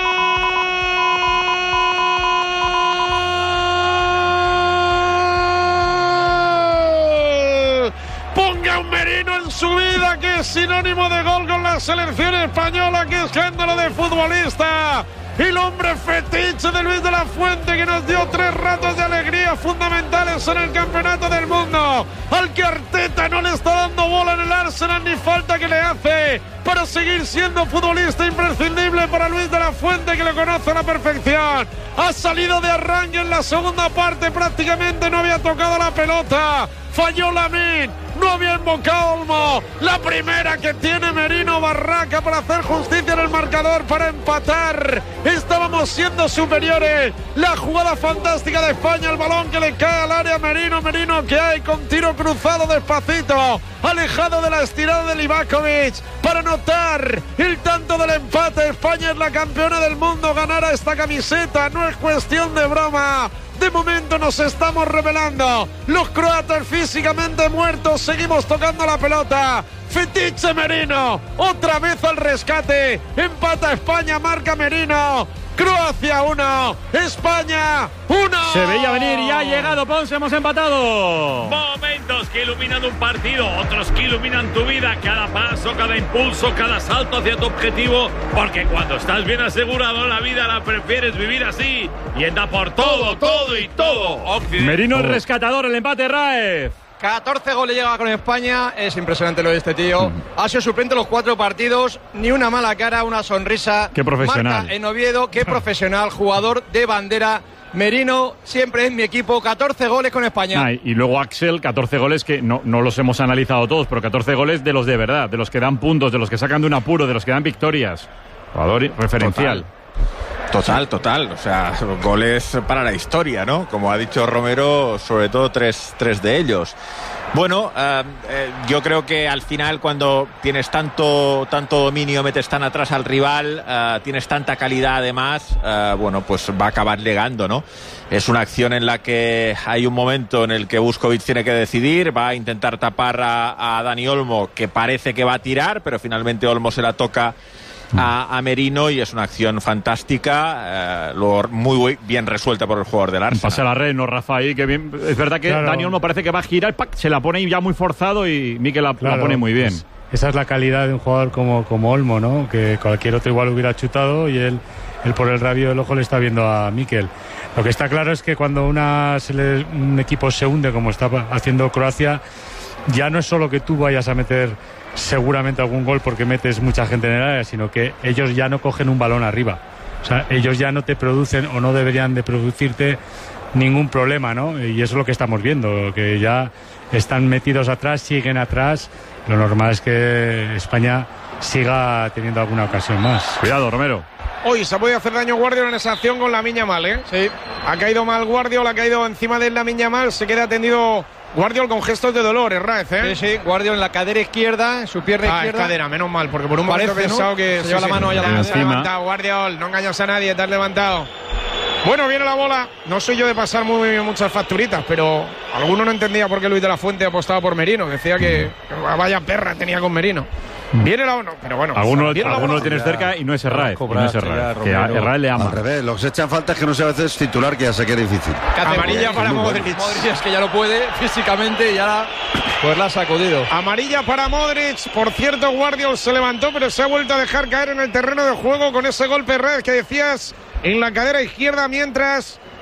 Ponga un Merino en su vida, que es sinónimo de gol con la selección española, que escándalo de futbolista. El hombre fetiche de Luis de la Fuente, que nos dio tres ratos de alegría fundamentales en el campeonato del mundo. Al que Arteta no le está dando bola en el Arsenal, ni falta que le hace para seguir siendo futbolista imprescindible para Luis de la Fuente, que lo conoce a la perfección. Ha salido de arranque en la segunda parte, prácticamente no había tocado la pelota. Falló Lamine, no había invocado Olmo. La primera que tiene Merino Barraca para hacer justicia en el marcador, para empatar. Estábamos siendo superiores. La jugada fantástica de España, el balón que le cae al área Merino, Merino que hay con tiro cruzado despacito, alejado de la estirada de Livakovic para anotar el tanto del empate. España es la campeona del mundo, ganar a esta camiseta no es cuestión de broma. De momento nos estamos revelando. Los croatas físicamente muertos, seguimos tocando la pelota. Fetiche Merino, otra vez al rescate. Empata España, marca Merino. Croacia uno, España uno. Se veía venir y ha llegado Ponce, hemos empatado. Momentos que iluminan un partido, otros que iluminan tu vida. Cada paso, cada impulso, cada salto hacia tu objetivo. Porque cuando estás bien asegurado, la vida la prefieres vivir así. Y anda por todo, todo y todo. Occidente. Merino el rescatador, el empate, Raef. catorce goles llega con España, es impresionante lo de este tío. Ha sido suplente los cuatro partidos, ni una mala cara, una sonrisa. Qué profesional. Marca en Oviedo, qué profesional, jugador de bandera. Merino siempre es mi equipo, catorce goles con España. Ah, y luego Axel, catorce goles que no, no los hemos analizado todos, pero catorce goles de los de verdad, de los que dan puntos, de los que sacan de un apuro, de los que dan victorias. Jugador referencial. Total. Total, total, o sea, goles para la historia, ¿no? Como ha dicho Romero, sobre todo tres, tres de ellos. Bueno, eh, eh, yo creo que al final cuando tienes tanto, tanto dominio, metes tan atrás al rival, eh, tienes tanta calidad además, eh, bueno, pues va a acabar llegando, ¿no? Es una acción en la que hay un momento en el que Vuskovic tiene que decidir, va a intentar tapar a, a Dani Olmo, que parece que va a tirar, pero finalmente Olmo se la toca A, a Merino y es una acción fantástica, eh, luego muy bien resuelta por el jugador del Arsenal. Pasa la red, no Rafa ahí, que bien. Es verdad que claro. Dani Olmo parece que va a girar, ¡pac! Se la pone ya muy forzado y Mikel la, claro, la pone muy bien. Pues esa es la calidad de un jugador como, como Olmo, ¿no? Que cualquier otro igual hubiera chutado y él, él por el rabillo del ojo le está viendo a Mikel. Lo que está claro es que cuando una se le, un equipo se hunde como está haciendo Croacia, ya no es solo que tú vayas a meter seguramente algún gol porque metes mucha gente en el área, sino que ellos ya no cogen un balón arriba. O sea, ellos ya no te producen o no deberían de producirte ningún problema, ¿no? Y eso es lo que estamos viendo, que ya están metidos atrás, siguen atrás. Lo normal es que España siga teniendo alguna ocasión más. Cuidado, Romero. Hoy se puede hacer daño Guardiola en esa acción con Lamine Yamal, ¿eh? Sí. Ha caído mal Guardiola, ha caído encima de Lamine Yamal, se queda atendido Guardiola con gestos de dolor, es Raez, ¿eh? Sí, sí, Guardiola en la cadera izquierda, en su pierna ah, izquierda. Es cadera, menos mal, porque por un momento he pensado, ¿no? Que... Se sí, lleva sí, la mano allá sí, la te has levantado, Guardiola, no engañas a nadie, te has levantado. Bueno, viene la bola. No soy yo de pasar muy, muchas facturitas, pero alguno no entendía por qué Luis de la Fuente apostaba por Merino. Decía que, que vaya perra tenía con Merino. Viene la uno, pero bueno. Alguno, alguno lo tienes cerca y no es Herráez. No es Herráez. Que a Herráez le ama. Al revés, lo que se echan falta es que no sea a veces titular, que ya sé que es difícil. Amarilla para Modric. Modric es que ya lo puede físicamente y ya pues la ha sacudido. Amarilla para Modric. Por cierto, Guardiola se levantó, pero se ha vuelto a dejar caer en el terreno de juego con ese golpe Herráez que decías en la cadera izquierda, mientras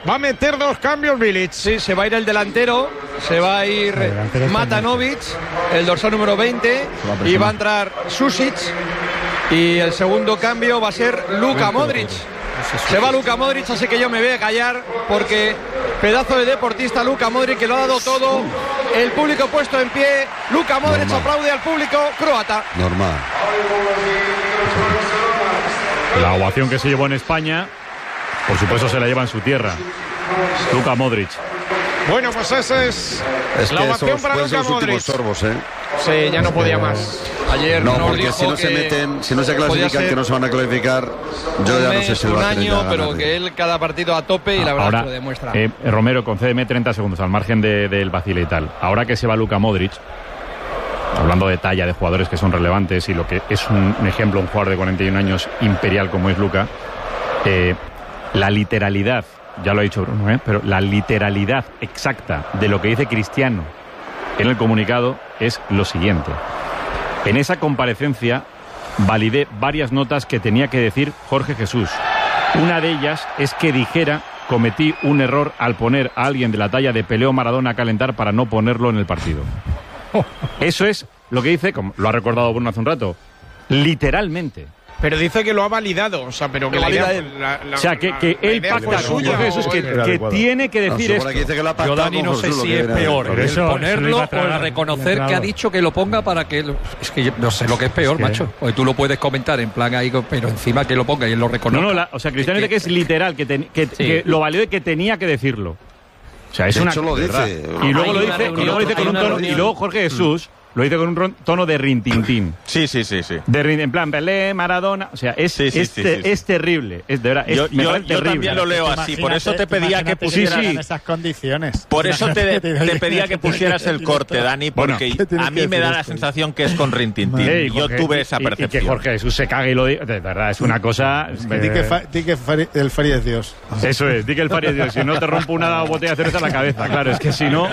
Va a meter dos cambios Bilic. Sí, se va a ir el delantero, se va a ir Matanovic, el dorsal número veinte, y va a entrar Susic. Y el segundo cambio va a ser Luka Modric. Se va Luka Modric, así que yo me voy a callar porque pedazo de deportista Luka Modric, que lo ha dado todo. El público puesto en pie. Luka Modric Normal. Aplaude al público croata. Normal. La ovación que se llevó en España, por supuesto, se la lleva en su tierra. Luka Modric. Bueno, pues esa es, es la ovación para Luka los Modric. Sorbos, ¿eh? Sí, ya no podía más. Ayer no, nos porque dijo si no se meten, si no se clasifican, que no se van a clasificar, yo ya no sé si un lo va a tener año, pero que él cada partido a tope y la verdad Ahora, que lo demuestra. Eh, Romero, concédeme treinta segundos al margen del de, vacile y tal. Ahora que se va Luka Modric, hablando de talla de jugadores que son relevantes y lo que es un, un ejemplo, un jugador de cuarenta y un años imperial como es Luka, eh, la literalidad, ya lo ha dicho Bruno, ¿eh? pero la literalidad exacta de lo que dice Cristiano en el comunicado es lo siguiente. En esa comparecencia validé varias notas que tenía que decir Jorge Jesús. Una de ellas es que dijera: cometí un error al poner a alguien de la talla de Pelé o Maradona a calentar para no ponerlo en el partido. Eso es lo que dice, como lo ha recordado Bruno hace un rato, literalmente. Pero dice que lo ha validado, o sea, pero que lo la valida idea, él. La, la, o sea, que, que la, él la pacta con Jorge Jesús, que, que tiene que decir no, esto. Que dice que la Yo, Dani, no sé si es peor el eso, ponerlo eso o el reconocer que ha dicho que lo ponga para que... Lo... Es que yo no sé lo que es peor, es que... macho. Porque tú lo puedes comentar en plan ahí, pero encima que lo ponga y él lo reconozca. No, no, la, o sea, Cristiano dice que, que es literal, que, ten, que, sí. que lo validó y que tenía que decirlo. O sea, es de una... hecho lo dice. Y luego lo dice, y luego dice con un tono... Y luego Jorge Jesús... Lo dice con un tono de rintintín. Sí, sí, sí, sí. De rin, en plan, Pelé, Maradona. O sea, es, sí, sí, es, sí, sí, sí. es terrible. Es de verdad. Es, yo me yo, yo terrible. también lo leo así. Por eso te pedía que pusieras. Sí, sí. En esas condiciones. Por eso te, te pedía que pusieras el corte, Dani, porque bueno, a mí me da la sensación que es con rintintín. Hey, yo Jorge, tuve esa percepción. Y, y que Jorge Jesús se cague y lo diga. De verdad, es una cosa. Es que, eh, di que, fa, di que fari, el Fari es Dios. Eso es, di que el Fari es Dios. Si no te rompo una botella de cerveza en la cabeza. Claro, es que si no.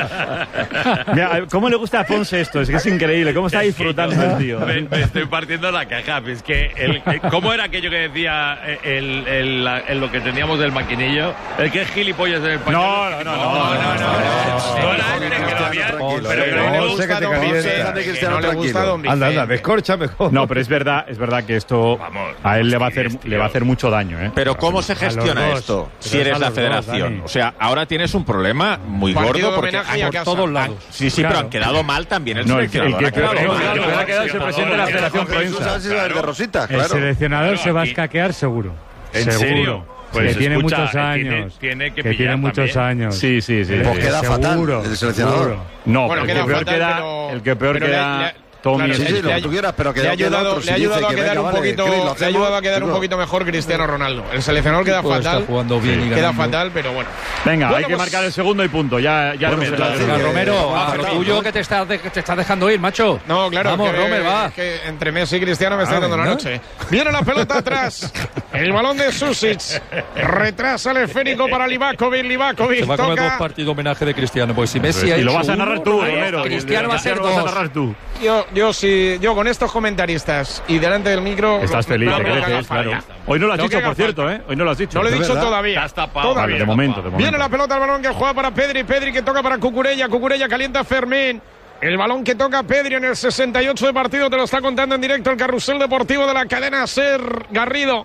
Mira, ¿cómo le gusta a Ponce esto? Es que es increíble. ¿Cómo está disfrutando el tío? Me, me estoy partiendo la caja. Es que el, el, ¿cómo era aquello que decía el, el, el, el, lo que teníamos del maquinillo? El que es gilipollas en el pañuelo. No, no, no, no, no, no, no era ese que lo había. Pero no le gusta Don Vicente. No le gusta Don Vicente. Anda, anda, descorcha mejor. No, pero es verdad, es verdad que esto a él le va a hacer, le va a hacer mucho daño, ¿eh? Pero ¿cómo se gestiona esto si eres la federación? O sea, ahora tienes un problema muy gordo porque por todos lados. Sí, sí, pero han quedado mal también el seleccionador. El que ha quedado es el presidente de la Federación Provincia. El seleccionador se va a escaquear seguro. ¿En serio? Pues que tiene escucha, muchos años. Tiene, tiene que, que tiene muchos también. años. Sí, sí, sí. Pues queda fatal el seleccionador. No, bueno, el, que peor fatal, queda, pero, el que peor pero queda... Le, le, Tommy, claro, sí, sí, lo que tú quieras, pero que le ha ayudado, le ha ayudado a quedar un poquito, le ha ayudado a quedar un poquito mejor Cristiano Ronaldo. El seleccionador queda pues fatal, está jugando bien y queda fatal, pero bueno. Venga, bueno, hay que pues, marcar el segundo y punto. Ya, ya bueno, Romero, venga, Romero, a lo tuyo que te estás, de, te estás dejando ir, macho. No, claro. Vamos, que, Romer, va. Que entre Messi y Cristiano me está dando la noche. Viene la pelota atrás. El balón de Susic. Retrasa el esférico para Livakovic. Livakovic se va a comer toca. dos partidos homenaje de Cristiano. Pues si Messi ha y hecho lo vas a narrar uno, tú, Romero. Cristiano va a ser dos. Yo, yo sí, yo con estos comentarios y delante del micro. Estás feliz, no, te no, crees, claro. Hoy no lo has no dicho, por cierto, ¿eh? Hoy no lo has dicho. No lo he dicho verdad? todavía. Tapado, todavía. Vale, de momento, de momento. Viene la pelota, el balón que juega para Pedri. Pedri que toca para Cucurella. Cucurella calienta a Fermín. El balón que toca Pedri en el sesenta y ocho de partido. Te lo está contando en directo el carrusel deportivo de la cadena SER Garrido.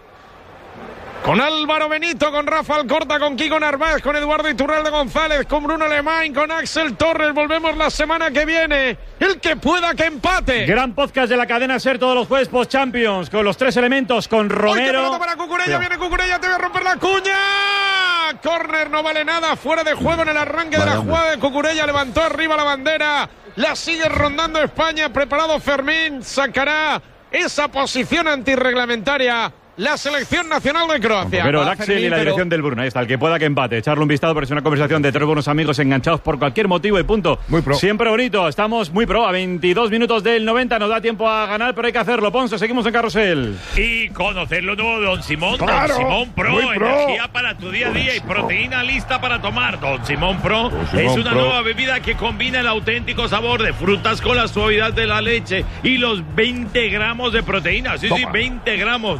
Con Álvaro Benito, con Rafa Alcorta, con Kiko Narváez, con Eduardo Iturralde González, con Bruno Alemán, con Axel Torres. Volvemos la semana que viene. El que pueda que empate. Gran podcast de la cadena SER todos los jueves post-Champions, con los tres elementos, con Romero. ¡Ay, para Cucurella! Viene Cucurella, te voy a romper la cuña. Corner, no vale nada, fuera de juego en el arranque vale, de la hombre. jugada de Cucurella. Levantó arriba la bandera. La sigue rondando España. Preparado Fermín. Sacará esa posición antirreglamentaria la selección nacional de Croacia. Pero el Axel y la dirección del Bruna. Ahí está, el que pueda que empate. Echarle un vistazo porque es una conversación de tres buenos amigos enganchados por cualquier motivo y punto. Muy pro. Siempre bonito. Estamos muy pro. A veintidós minutos del noventa nos da tiempo a ganar, pero hay que hacerlo. Ponce, seguimos en carrusel. Y conocer lo nuevo de Don Simón. Claro, Don Simón Pro. muy pro. Energía para tu día a día y proteína lista para tomar. Don Simón Pro Don Simón es una Pro. nueva bebida que combina el auténtico sabor de frutas con la suavidad de la leche y los veinte gramos de proteína. Sí, Toma. sí, veinte gramos. Don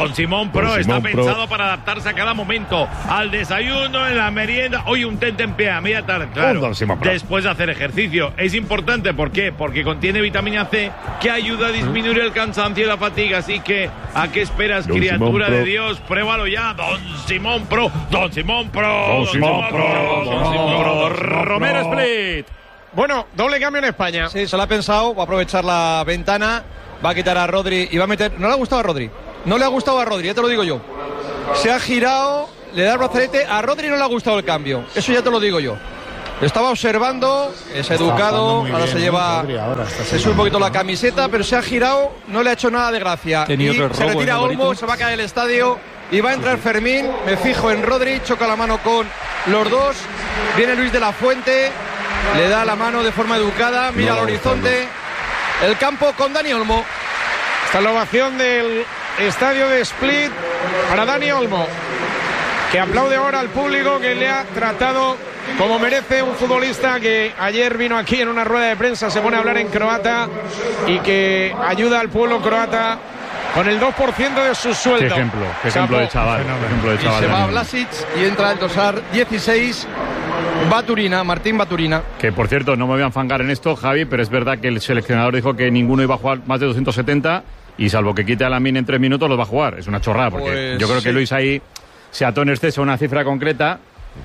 Don Simón Pro Don está Simón Pro. pensado para adaptarse a cada momento, al desayuno, en la merienda. Hoy un tente en pie a media tarde, claro. Don Simón Pro. Después de hacer ejercicio. Es importante, ¿por qué? Porque contiene vitamina C que ayuda a disminuir el cansancio y la fatiga. Así que, ¿a qué esperas, Don criatura Simón de Pro. Dios? Pruébalo ya. Don Simón Pro. Don Simón Pro. Don Simón Pro. Don Simón Pro. Romero Split. Bueno, doble cambio en España. Sí, se lo ha pensado, va a aprovechar la ventana, va a quitar a Rodri y va a meter... No le ha gustado a Rodri, no le ha gustado a Rodri, ya te lo digo yo. Se ha girado, le da el brazalete, a Rodri no le ha gustado el cambio, eso ya te lo digo yo. Estaba observando, es educado, ahora bien, se ¿eh? lleva, Rodri ahora está se sube un poquito la camiseta, pero se ha girado, no le ha hecho nada de gracia. Tenía Y otro se robo retira en el Olmo, Alvarito. se va a caer el estadio y va a entrar Fermín, me fijo en Rodri, choca la mano con los dos, viene Luis de la Fuente, le da la mano de forma educada, mira No, al horizonte, el campo con Dani Olmo. Está la ovación del estadio de Split para Dani Olmo, que aplaude ahora al público que le ha tratado como merece un futbolista que ayer vino aquí en una rueda de prensa, se pone a hablar en croata y que ayuda al pueblo croata con el dos por ciento de su sueldo. Qué ejemplo, qué ejemplo de chaval. Qué ejemplo de Y chaval. se va Dani. Vlasic y entra el dosar dieciséis, Baturina, Martín Baturina. Que por cierto, no me voy a enfangar en esto, Javi, pero es verdad que el seleccionador dijo que ninguno iba a jugar más de doscientos setenta y salvo que quite a Lamine en tres minutos los va a jugar. Es una chorrada, porque Pues yo creo que sí. Luis ahí se ató en exceso a una cifra concreta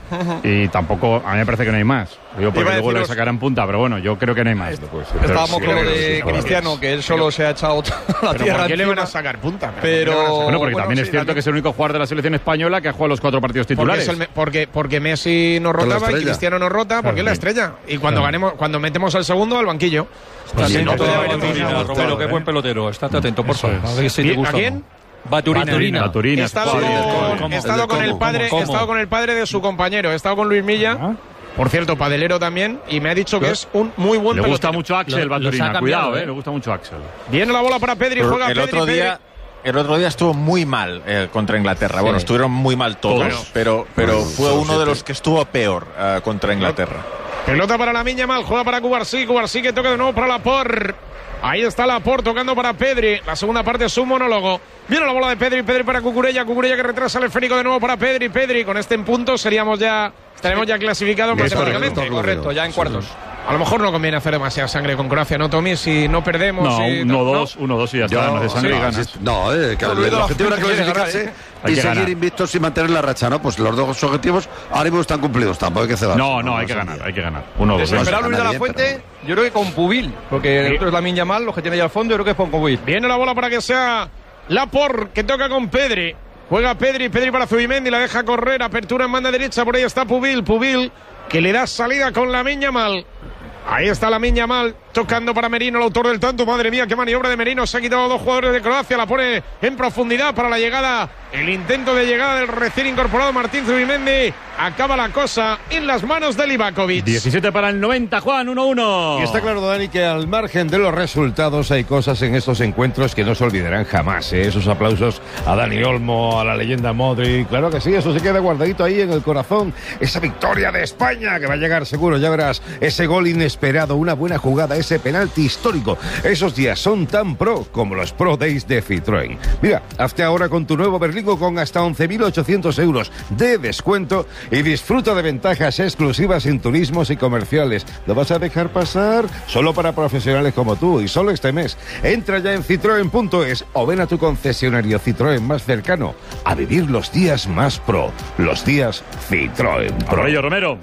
y tampoco, a mí me parece que no hay más. Digo, porque Iba a luego le deciros- sacarán punta, pero bueno, yo creo que no hay más. Estábamos con lo de Cristiano, que él solo se ha echado toda la Pero tierra ¿por qué le van encima. a sacar punta? Pero Bueno, porque también sí, es cierto también- que es el único jugador de la selección española que ha jugado los cuatro partidos Porque, titulares. es el me- porque, porque Messi no Con la rotaba y estrella. Cristiano no rota, porque es la sí. estrella. Y cuando Claro. ganemos, cuando metemos al segundo al banquillo. También no no puede puede haber haber otro. Baturina, Romero, qué buen pelotero. Estate atento, por favor. A ver si te Bien, gusta. ¿a quién? Baturina. Baturina. Baturina, He estado, sí, con, ¿cómo? he estado con el padre, he estado con el padre de su compañero, he estado con Luis Milla, por cierto, padelero también, y me ha dicho que es un muy buen Le gusta pelotero. mucho Axel Lo- los ha Baturina, cambiado, cuidado, ¿eh? eh, le gusta mucho Axel. Viene la bola para Pedri, juega el Pedri, otro Pedri. día el otro día estuvo muy mal eh, contra Inglaterra. Sí. Bueno, estuvieron muy mal todos, Todos. pero pero Bueno, fue son uno de siete. los que estuvo peor eh, contra Inglaterra. Pelota para la Miña Mal, juega para Cubarsí, Cubarsí que toca de nuevo para Laporte. Ahí está Laporte tocando para Pedri. La segunda parte es un monólogo. Viene la bola de Pedri, Pedri para Cucurella, Cucurella que retrasa el esférico de nuevo para Pedri, Pedri. Con este en punto seríamos ya, estaremos ya clasificados Es matemáticamente. correcto, Correcto, ya en cuartos. A lo mejor no conviene hacer demasiada sangre con Croacia, ¿no, Tommy? Si no perdemos. No, si uno no, dos, uno dos y ya está, Yo- no hace sangre sí, y ganas. sí, no, eh, que No, el, Luis el de la objetivo era Fuente quiere clasificarse ganar, Hay y que seguir ganar. invictos y mantener la racha, ¿no? Pues los dos objetivos ahora mismo están cumplidos, tampoco hay que cebarse. No, no, hay que son ganar, días. hay que ganar. Uno dos. Desesperado no, Luis de la bien, Fuente, yo creo que con Pubil, porque el otro es la Minya Mal, los que tiene ahí al fondo, yo creo que es con Pubil. Viene la bola para que sea Laporte, que toca con Pedri. Juega Pedri, Pedri para Zubimendi, la deja correr, apertura en banda derecha, por ahí está Pubil, Pubil, que le da salida con la Miña Mal. Ahí está la Miña Mal, tocando para Merino, el autor del tanto. Madre mía, qué maniobra de Merino. Se ha quitado dos jugadores de Croacia, la pone en profundidad para la llegada. El intento de llegada del recién incorporado Martín Zubimendi. Acaba la cosa en las manos de Livakovic. diecisiete para el noventa, Juan, uno uno. Y está claro, Dani, que al margen de los resultados hay cosas en estos encuentros que no se olvidarán jamás, ¿eh? Esos aplausos a Dani Olmo, a la leyenda Modric, claro que sí, eso se queda guardadito ahí en el corazón. Esa victoria de España que va a llegar seguro, ya verás, ese gol inesperado, una buena jugada, ese penalti histórico. Esos días son tan pro como los Pro Days de Citroën. Mira, hazte ahora con tu nuevo Berlingo con hasta once mil ochocientos euros de descuento y disfruta de ventajas exclusivas en turismos y comerciales. ¿Lo vas a dejar pasar? Solo para profesionales como tú y solo este mes. Entra ya en citroen punto es o ven a tu concesionario Citroën más cercano a vivir los días más pro. Los días Citroën Pro. Romero, Romero.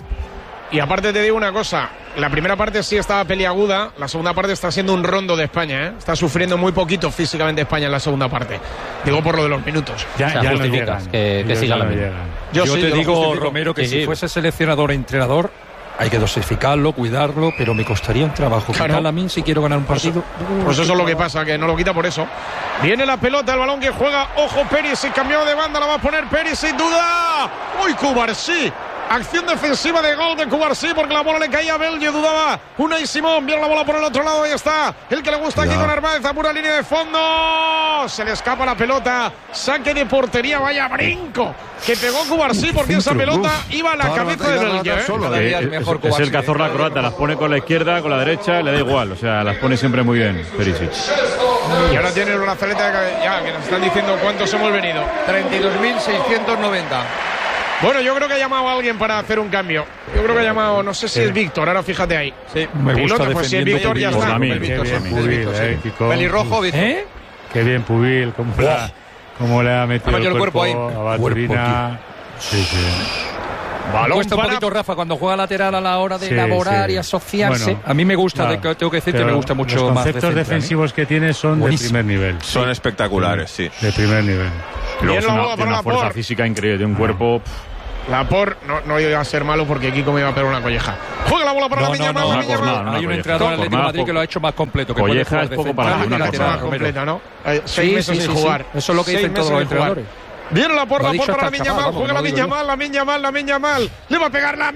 Y aparte te digo una cosa, la primera parte sí estaba peliaguda, la segunda parte está siendo un rondo de España, ¿eh? Está sufriendo muy poquito físicamente España en la segunda parte. Digo por lo de los minutos. Ya, O sea, ya no justificas llegan. que- que Ellos siga ya la no misma. llegan. Yo, Yo sí, te yo lo digo, justifico. Romero, que Sí, si sí. fuese seleccionador e entrenador, hay que dosificarlo, cuidarlo, pero me costaría un trabajo. Claro. Quitarle a mí si quiero ganar un partido. Pues eso es lo que pasa, que no lo quita por eso. Viene la pelota, el balón que juega, ojo Perisic, cambiado de banda, la va a poner Perisic, duda. ¡Uy, Cubarsí! Acción defensiva de gol de Cubarsí porque la bola le caía a Belge, dudaba Unai Simón, viene la bola por el otro lado, ahí está, el que le gusta aquí Ya. con Armáez, a pura línea de fondo, se le escapa la pelota, saque de portería, vaya brinco que pegó Cubarsí porque esa Centro, pelota uf. iba a la Ahora cabeza va a de tirar Belge. la ¿eh? solo, Cada ¿eh? día es Es, mejor es Kovacic. el cazorla croata, las pone con la izquierda, con la derecha, le da igual. O sea, las pone siempre muy bien, Perisic. Y ahora tiene el brazalete de cabeza. Ya, que nos están diciendo cuántos hemos venido. treinta y dos mil seiscientos noventa. Bueno, yo creo que ha llamado a alguien para hacer un cambio. Yo creo que ha llamado, no sé si es Víctor, ahora fíjate ahí. Sí, me gusta. Piloto, pues si es Víctor ya está. Qué bien Pubil, eh, Kiko. Pelirrojo, Víctor. ¿Eh? Qué bien Pubil, cómo, la, cómo le ha metido el cuerpo, cuerpo ahí. a Baturina. Sí, sí. Me cuesta un poquito, Rafa, cuando juega lateral a la hora de sí, elaborar sí. y asociarse. Bueno, a mí me gusta, no, de, tengo que decirte, me gusta mucho los más. Los conceptos defensivos que tiene son Buenísimo. de primer nivel. Son sí. espectaculares, sí. De primer nivel. Luego es una, de una fuerza física increíble, de un cuerpo... Lapor, no, no iba a ser malo porque Kiko me iba a pegar una colleja. Juega la bola para no, la Viña no, no, Mal. no, no, no, hay un entrenador del Atlético de Madrid que lo ha hecho más completo. Que colleja es poco para una cosa completa, ¿no? Eh, seis sí, meses sí, sin sí, jugar. Sí. Eso es lo que dicen todos los entrenadores. Viene la porra, la porra para la Viña Mal. Juega la Viña Mal, la Viña Mal, la Viña Mal. Le va a pegar la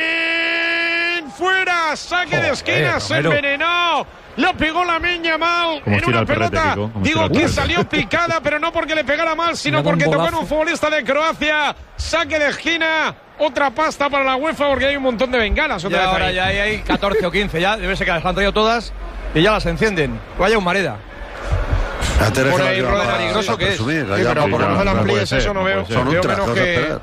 men. Fuera, saque de esquina, se envenenó. Le pegó la Miña mal en una pelota. Digo que salió picada, pero no porque le pegara mal, sino porque tocó en un futbolista de Croacia. Saque de esquina. Otra pasta para la UEFA porque hay un montón de bengalas. Otra ya vez ahora ahí. ya hay, hay catorce o quince ya. Debe ser que las han traído todas y ya las encienden. Vaya un Mareda. Por ahí Rode Narigroso que es. Sí, pero por lo menos la amplíes eso no veo. Veo menos que...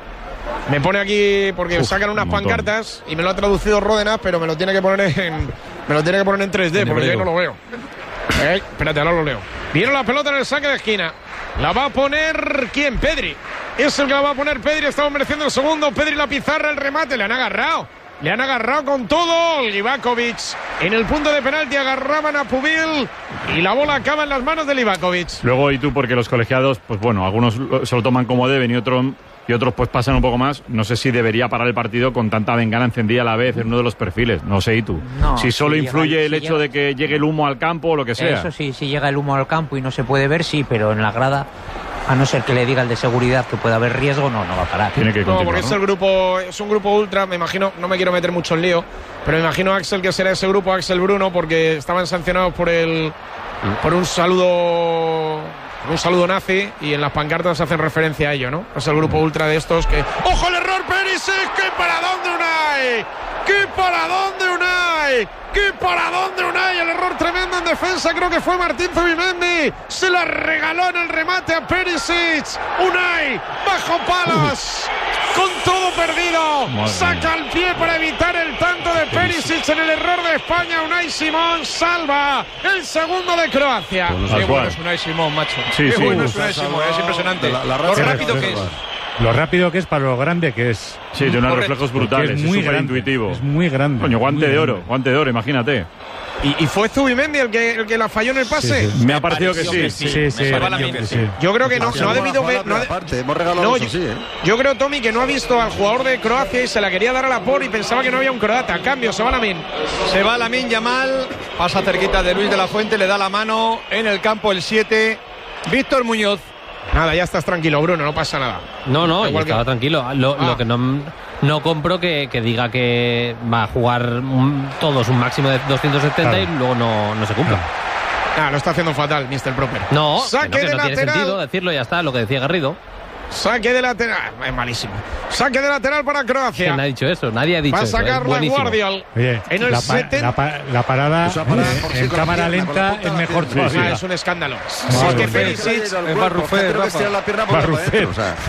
Me pone aquí porque Uf, sacan unas pancartas y me lo ha traducido Ródenas, pero me lo tiene que poner en me lo tiene que poner en tres D porque yo no lo veo. Eh, espérate, ahora lo leo. Viene la pelota en el saque de esquina. La va a poner ¿quién? Pedri. Es el que la va a poner Pedri. Estamos mereciendo el segundo. Pedri la pizarra, el remate. Le han agarrado. Le han agarrado con todo. Livakovic en el punto de penalti agarraban a Pubil y la bola acaba en las manos de Livakovic. Luego y tú porque los colegiados, pues bueno, algunos se lo toman como deben y otros y otros pues pasan un poco más. No sé si debería parar el partido con tanta bengala encendida a la vez en uno de los perfiles. No sé, ¿y tú? No, si solo si influye llega, el si hecho llega, de que llegue el humo al campo o lo que sea. Eso sí, si llega el humo al campo y no se puede ver, sí, pero en la grada, a no ser que le diga el de seguridad que pueda haber riesgo, no, no va a parar. Tiene que continuar, no, porque ¿no? es el grupo, es un grupo ultra, me imagino, no me quiero meter mucho en lío, pero me imagino a Axel que será ese grupo, Axel Bruno, porque estaban sancionados por el por un saludo un saludo nazi y en las pancartas hacen referencia a ello, ¿no? Es el grupo ultra de estos que... ¡Ojo el error, Perisic! ¡Qué paradón de Unai! ¡Qué paradón de Unai! ¡Qué paradón de Unai! El error tremendo en defensa, creo que fue Martín Zubimendi. Se la regaló en el remate a Perisic. Unai, bajo palos, con todo perdido. Madre Saca mía. el pie para evitar el tanto de Perisic en el error de España. Unai Simón salva el segundo de Croacia. Pues no Qué bueno es Unai Simón, macho. Sí, Qué sí. bueno es Unai Simón, es impresionante. La, la Lo rápido que es. Lo rápido que es para lo grande que es. Sí, tiene unos reflejos brutales, es muy grande, intuitivo. Es muy grande. Coño, guante de grande. oro, guante de oro, imagínate. ¿Y, y fue Zubimendi el que, el que la falló en el pase? Sí, sí. Me ha parecido que sí. Sí, sí, sí, que sí. Yo creo que no, no ha debido ver. No ha de... Hemos regalado no, eso, yo, sí, ¿eh? yo creo, Tommy, que no ha visto al jugador de Croacia y se la quería dar a la por y pensaba que no había un croata. A cambio, se va Lamin. Se va Lamin Yamal, pasa cerquita de Luis de la Fuente, le da la mano en el campo el siete. Víctor Muñoz. Nada, ya estás tranquilo, Bruno, no pasa nada. No, no, yo estaba que... tranquilo. Lo, ah. lo que no, no compro que, que diga que va a jugar un, todos un máximo de doscientos setenta claro. y luego no, no se cumpla. Ah, lo está haciendo fatal, mister Proper. No, Saque que no, que de no tiene lateral. sentido decirlo, ya está, lo que decía Garrido. Saque de lateral, es malísimo. Saque de lateral para Croacia. ¿Quién ha dicho eso? Nadie ha dicho eso. Va a sacar la Guardiol. Oye, en el la, pa setenta... la, pa la parada, eh, en cámara lenta es mejor todavía. Ah, es un escándalo. Si es que Perisic es Barrufet, Barrufet.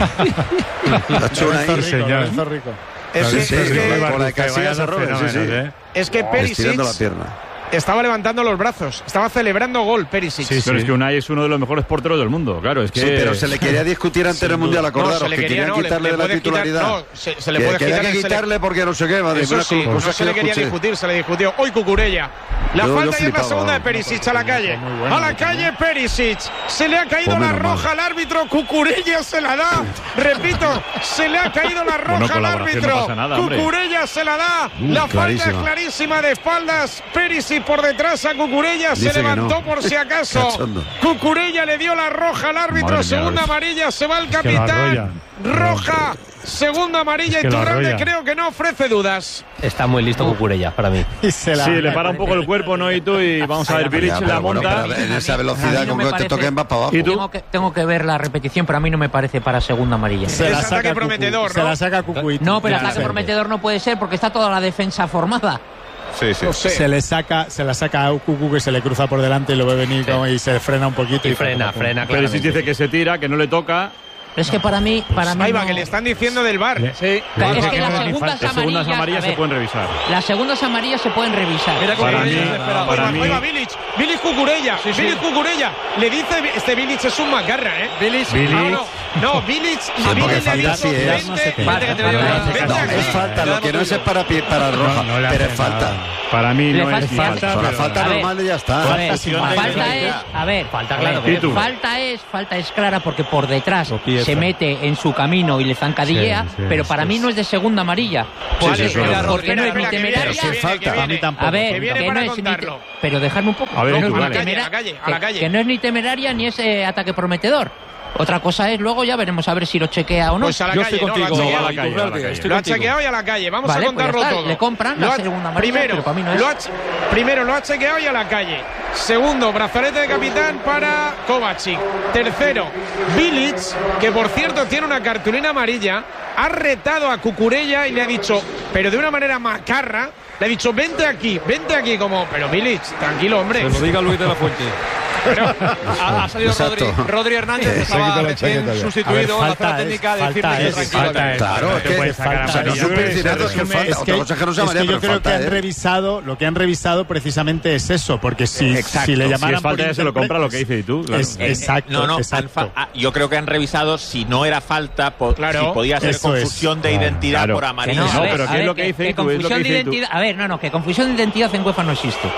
Es que Perisic estaba levantando los brazos, estaba celebrando gol Perisic. Sí, sí. Pero es que Unai es uno de los mejores porteros del mundo, claro, es que... Sí, pero se le quería discutir ante el Mundial, acordaros, no, que quería, querían no, quitarle le, le de la titularidad. Quitar, no, se, se le puede que quitar, que quitarle le... porque no sé qué, madre. Eso sí, no se le quería escuché. discutir, se le discutió. Hoy Cucurella. La yo, falta yo y es la segunda de Perisic a la calle. Bueno, a la calle Perisic. Se le ha caído la roja al árbitro. Cucurella se la da. Repito, se le ha caído la roja al árbitro. Cucurella se la da. La falta es clarísima de espaldas. Perisic por detrás a Cucurella. Se levantó por si acaso. Cucurella le dio la roja al árbitro. Segunda amarilla. Se va el capitán. Roja. Segunda amarilla, es que y Turralde creo que no ofrece dudas. Está muy listo Cucurella para mí. Sí, le para un poco el cuerpo, ¿no? Y tú, y vamos a ver, Bilic la monta. Bueno, en esa velocidad con que te toquen vas para abajo. ¿Y tú? Tengo que, tengo que ver la repetición, pero a mí no me parece para segunda amarilla. Se la saca prometedor, ¿no? Se la saca Cucuy. No, pero ataque prometedor no puede ser porque está toda la defensa formada. Sí, sí. No sé. Se le saca, se la saca a Cucu, que se le cruza por delante y lo ve venir sí. como, y se frena un poquito. Y, y frena, pum, frena. Pero si dice que se tira, que no le toca. Es que para mí, para mí Ahí va, no... que le están diciendo del V A R. Sí. Claro, es que las segundas Las segundas amarillas ver, se pueden revisar. Las segundas amarillas se pueden revisar. Mira para mí, no, para mí. Ahí va Bilic, Bilic Cucurella, sí, sí. Bilic Cucurella. Le dice, este Bilic es un macarra, ¿eh? Bilic. No, no, no, Bilic, Sí, Bilic porque le ha falta dicho, sí es. vente, No, vente, no, que te no, veo, no, vente no, aquí. es falta, lo que no es es para, pi- para roja, No, no le pero es hace falta. nada. Para mí Le no falta- es le falta. Con la pero- falta A ver, normal y ya está. A ver, falta es, a ver, Falta, a claro, ver, que- falta es, falta es clara porque por detrás Tropieza. se mete en su camino y le zancadillea, Sí, sí, pero para sí, mí sí. no es de segunda amarilla. Porque, sí, sí, porque sí. no es Espera, ni espera, que viene, temeraria. que viene, falta. que A viene. mí tampoco. A ver, Que viene que para no es ni te- contarlo. pero dejadme un poco. A ver, No, tú, no, dale. ni A la temera- calle, a la que- calle. Que no es ni temeraria ni es eh, ataque prometedor. Otra cosa es, luego ya veremos a ver si lo chequea o no. Pues a la Yo calle, estoy no, contigo. lo ha No, a chequeado. la calle, a la calle. Estoy Lo ha contigo. chequeado y a la calle. Vamos Vale, a contarlo pues ya está, todo. le compran la Lo ha- segunda amarilla, primero, pero para mí no es. lo ha ch- primero lo ha chequeado y a la calle. Segundo, brazalete de capitán para Kovacic. Tercero, Bilic, que por cierto tiene una cartulina amarilla, ha retado a Cucurella y le ha dicho, pero de una manera macarra, le ha dicho, vente aquí, vente aquí, como, pero Bilic, tranquilo, hombre. Se lo diga Luis de la Fuente. Bueno, Ha, ha salido Rodri, Exacto. Rodri Hernández, que Se ha quitado estaba la recién chaqueta ya. sustituido A ver, en la falta zona es- técnica de decirle falta que es- tranquilo. falta es- Claro, no es te que- puedes sacar falta- O sea, no amarilla. es un pensionato, es que Eso me- falta. Es Otra que, cosa es que no se es amarilla, que yo pero creo falta, que han ¿eh? revisado, lo que han revisado precisamente es eso, porque si, Exacto. si le Si llamaran Si es falta por ya se lo interpre- compra lo que dices tú. Claro. Es- Eh, eh, exacto, no, no, han exacto. fa- ah, yo creo que han revisado si no era falta, po- Claro, si podía ser eso es. confusión de Claro, identidad claro. por Que amarillo. No, a ver, pero a ¿qué es ver, lo que dice que tú? Es lo confusión que de dice tú. identidad. A ver, no, no, que confusión de identidad en UEFA no existe.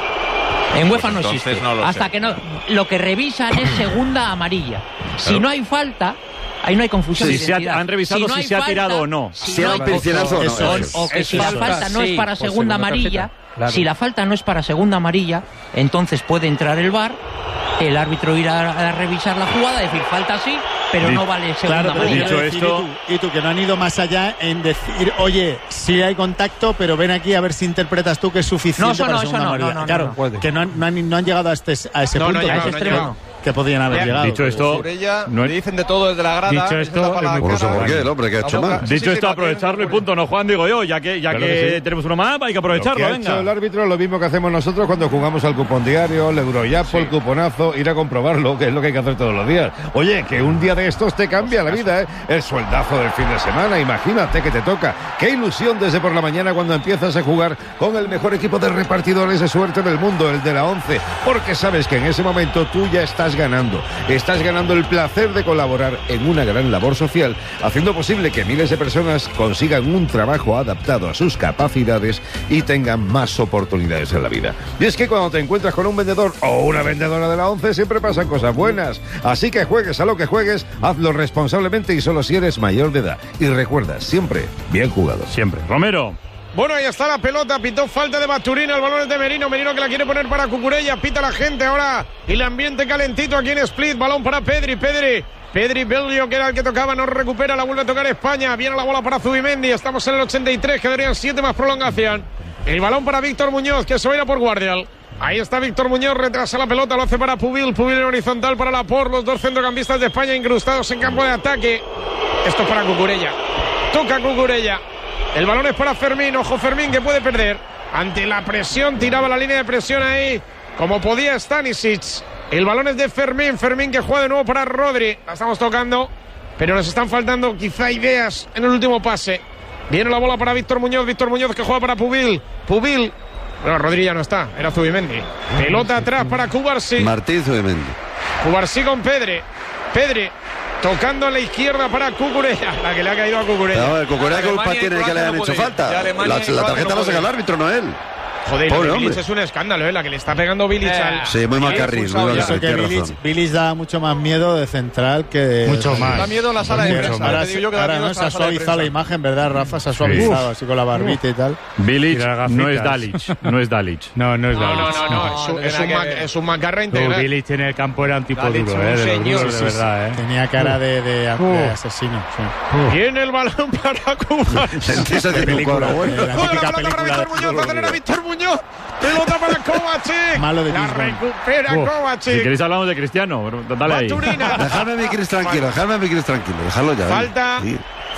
En UEFA no entonces existe. no lo Hasta sé. que no. Lo que revisan es segunda amarilla. Si Claro. no hay falta, ahí no hay confusión Si de se ha- identidad. han revisado no si hay se ha falta, tirado o no. Si era no un hay- pensionato o no. Eso o, es. o que Es si la falta, falta no sí, es para por segunda segunda amarilla, tarjeta. Claro. si la falta no es para segunda amarilla, entonces puede entrar el V A R, el árbitro irá a, a revisar la jugada, decir falta sí, pero Di- no vale segunda Claro, pero amarilla. dicho quiero decir, esto- y, tú, y tú, que no han ido más allá en decir, oye, sí hay contacto, pero ven aquí a ver si interpretas tú que es suficiente No, eso para no, segunda eso no, amarilla. no, no, claro, no, no. Puede. que no han, no, han, no han llegado a, este, a ese No, no punto. han llegado, que- no han extremo llegado. que podían haber Ya, llegado. Dicho esto, Cucurella, no le es- dicen de todo desde la grada. Dicho esa esto, tapa la es muy Por eso, cara. ¿por qué? El hombre que ha hecho Vamos, mal. sí, Dicho sí, esto, sí, aprovecharlo y no, punto, no Juan, digo yo, ya que, ya Claro que, que sí. tenemos uno más, hay que Lo que aprovecharlo, ha venga. hecho el árbitro es lo mismo que hacemos nosotros cuando jugamos al cupón diario, el Eurojackpot, el cuponazo, ir a comprobarlo, que es lo que hay que hacer todos los días. Oye, que un día de estos te cambia la vida, ¿eh? El sueldazo del fin de semana, imagínate que te toca. Qué ilusión desde por la mañana cuando empiezas a jugar con el mejor equipo de repartidores de suerte del mundo, el de la once, porque sabes que en ese momento tú ya estás ganando. Estás ganando el placer de colaborar en una gran labor social, haciendo posible que miles de personas consigan un trabajo adaptado a sus capacidades y tengan más oportunidades en la vida. Y es que cuando te encuentras con un vendedor o una vendedora de la once siempre pasan cosas buenas. Así que juegues a lo que juegues, hazlo responsablemente y solo si eres mayor de edad. Y recuerda, siempre bien jugado. Siempre. Romero. Bueno, ahí está la pelota, pitó falta de Baturina, el balón es de Merino, Merino que la quiere poner para Cucurella, pita la gente ahora, y el ambiente calentito aquí en Split, balón para Pedri, Pedri, Pedri Belio, que era el que tocaba, no recupera, la vuelve a tocar España, viene la bola para Zubimendi, estamos en el ochenta y tres, quedarían siete más prolongación, el balón para Víctor Muñoz, que se va a ir a por Guardial. Ahí está Víctor Muñoz, retrasa la pelota, lo hace para Pubil, Pubil en horizontal para Laporte, los dos centrocampistas de España incrustados en campo de ataque. Esto es para Cucurella, toca Cucurella. El balón es para Fermín, ojo Fermín que puede perder. Ante la presión, tiraba la línea de presión ahí, como podía Stanisic. El balón es de Fermín, Fermín que juega de nuevo para Rodri. La estamos tocando, pero nos están faltando quizá ideas en el último pase. Viene la bola para Víctor Muñoz, Víctor Muñoz que juega para Pubil. Pubil, bueno, Rodri ya no está, era Zubimendi. Pelota atrás para Cubarsí. Martín Zubimendi. Cubarsí con Pedri. Pedri. Tocando a la izquierda para Cucurella, la que le ha caído a Cucurella. No, el Cucurella, ¿qué culpa tiene que le hayan hecho falta? La, la tarjeta la saca el árbitro, no él. Joder, Pobre lo de Bilic hombre. es un escándalo, ¿eh? La que le está pegando Bilic Eh, al... Sí, muy macarril, muy Y eso macarril, que tiene Bilic, razón. Bilic da mucho más miedo de central que de... Mucho más. Da miedo la sala de Mucho prensa. más. Ahora, te digo yo que da ahora miedo no, esta se ha sala de suavizado la prensa. imagen, ¿verdad, Rafa? Se ha suavizado así con la barbita y tal. Bilic Y las no es gafitas. Dalic, no es Dalic. No, no es No, no, Dalic. no, no, es un, es un, ma- es un macarra No, integral. Bilic en el campo era un tipo Dalic, duro, un eh, de los señor, duros, de sí, verdad, eh. Tenía cara de, de, de Uh. asesino. Sí. Viene el balón para Cuba. Sentís haciendo un cuadro bueno. La Juega típica la pelota para película Víctor Muñoz, acelera Víctor Muñoz. Pelota para Kovacic. Malo de La James Bond. recupera Uh, Kovacic. si queréis hablamos de Cristiano, dale ahí. Baturina. Dejadme a mi Cris tranquilo, dejadme a mi Cris tranquilo, dejadlo ya. ¿eh? Falta, Sí.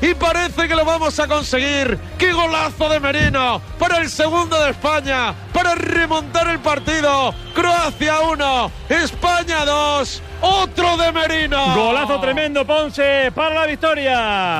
y parece que lo vamos a conseguir. ¡Qué golazo de Merino! Para el segundo de España, para remontar el partido. Croacia uno, España dos. Otro de Merino. Golazo tremendo, Ponce, para la victoria.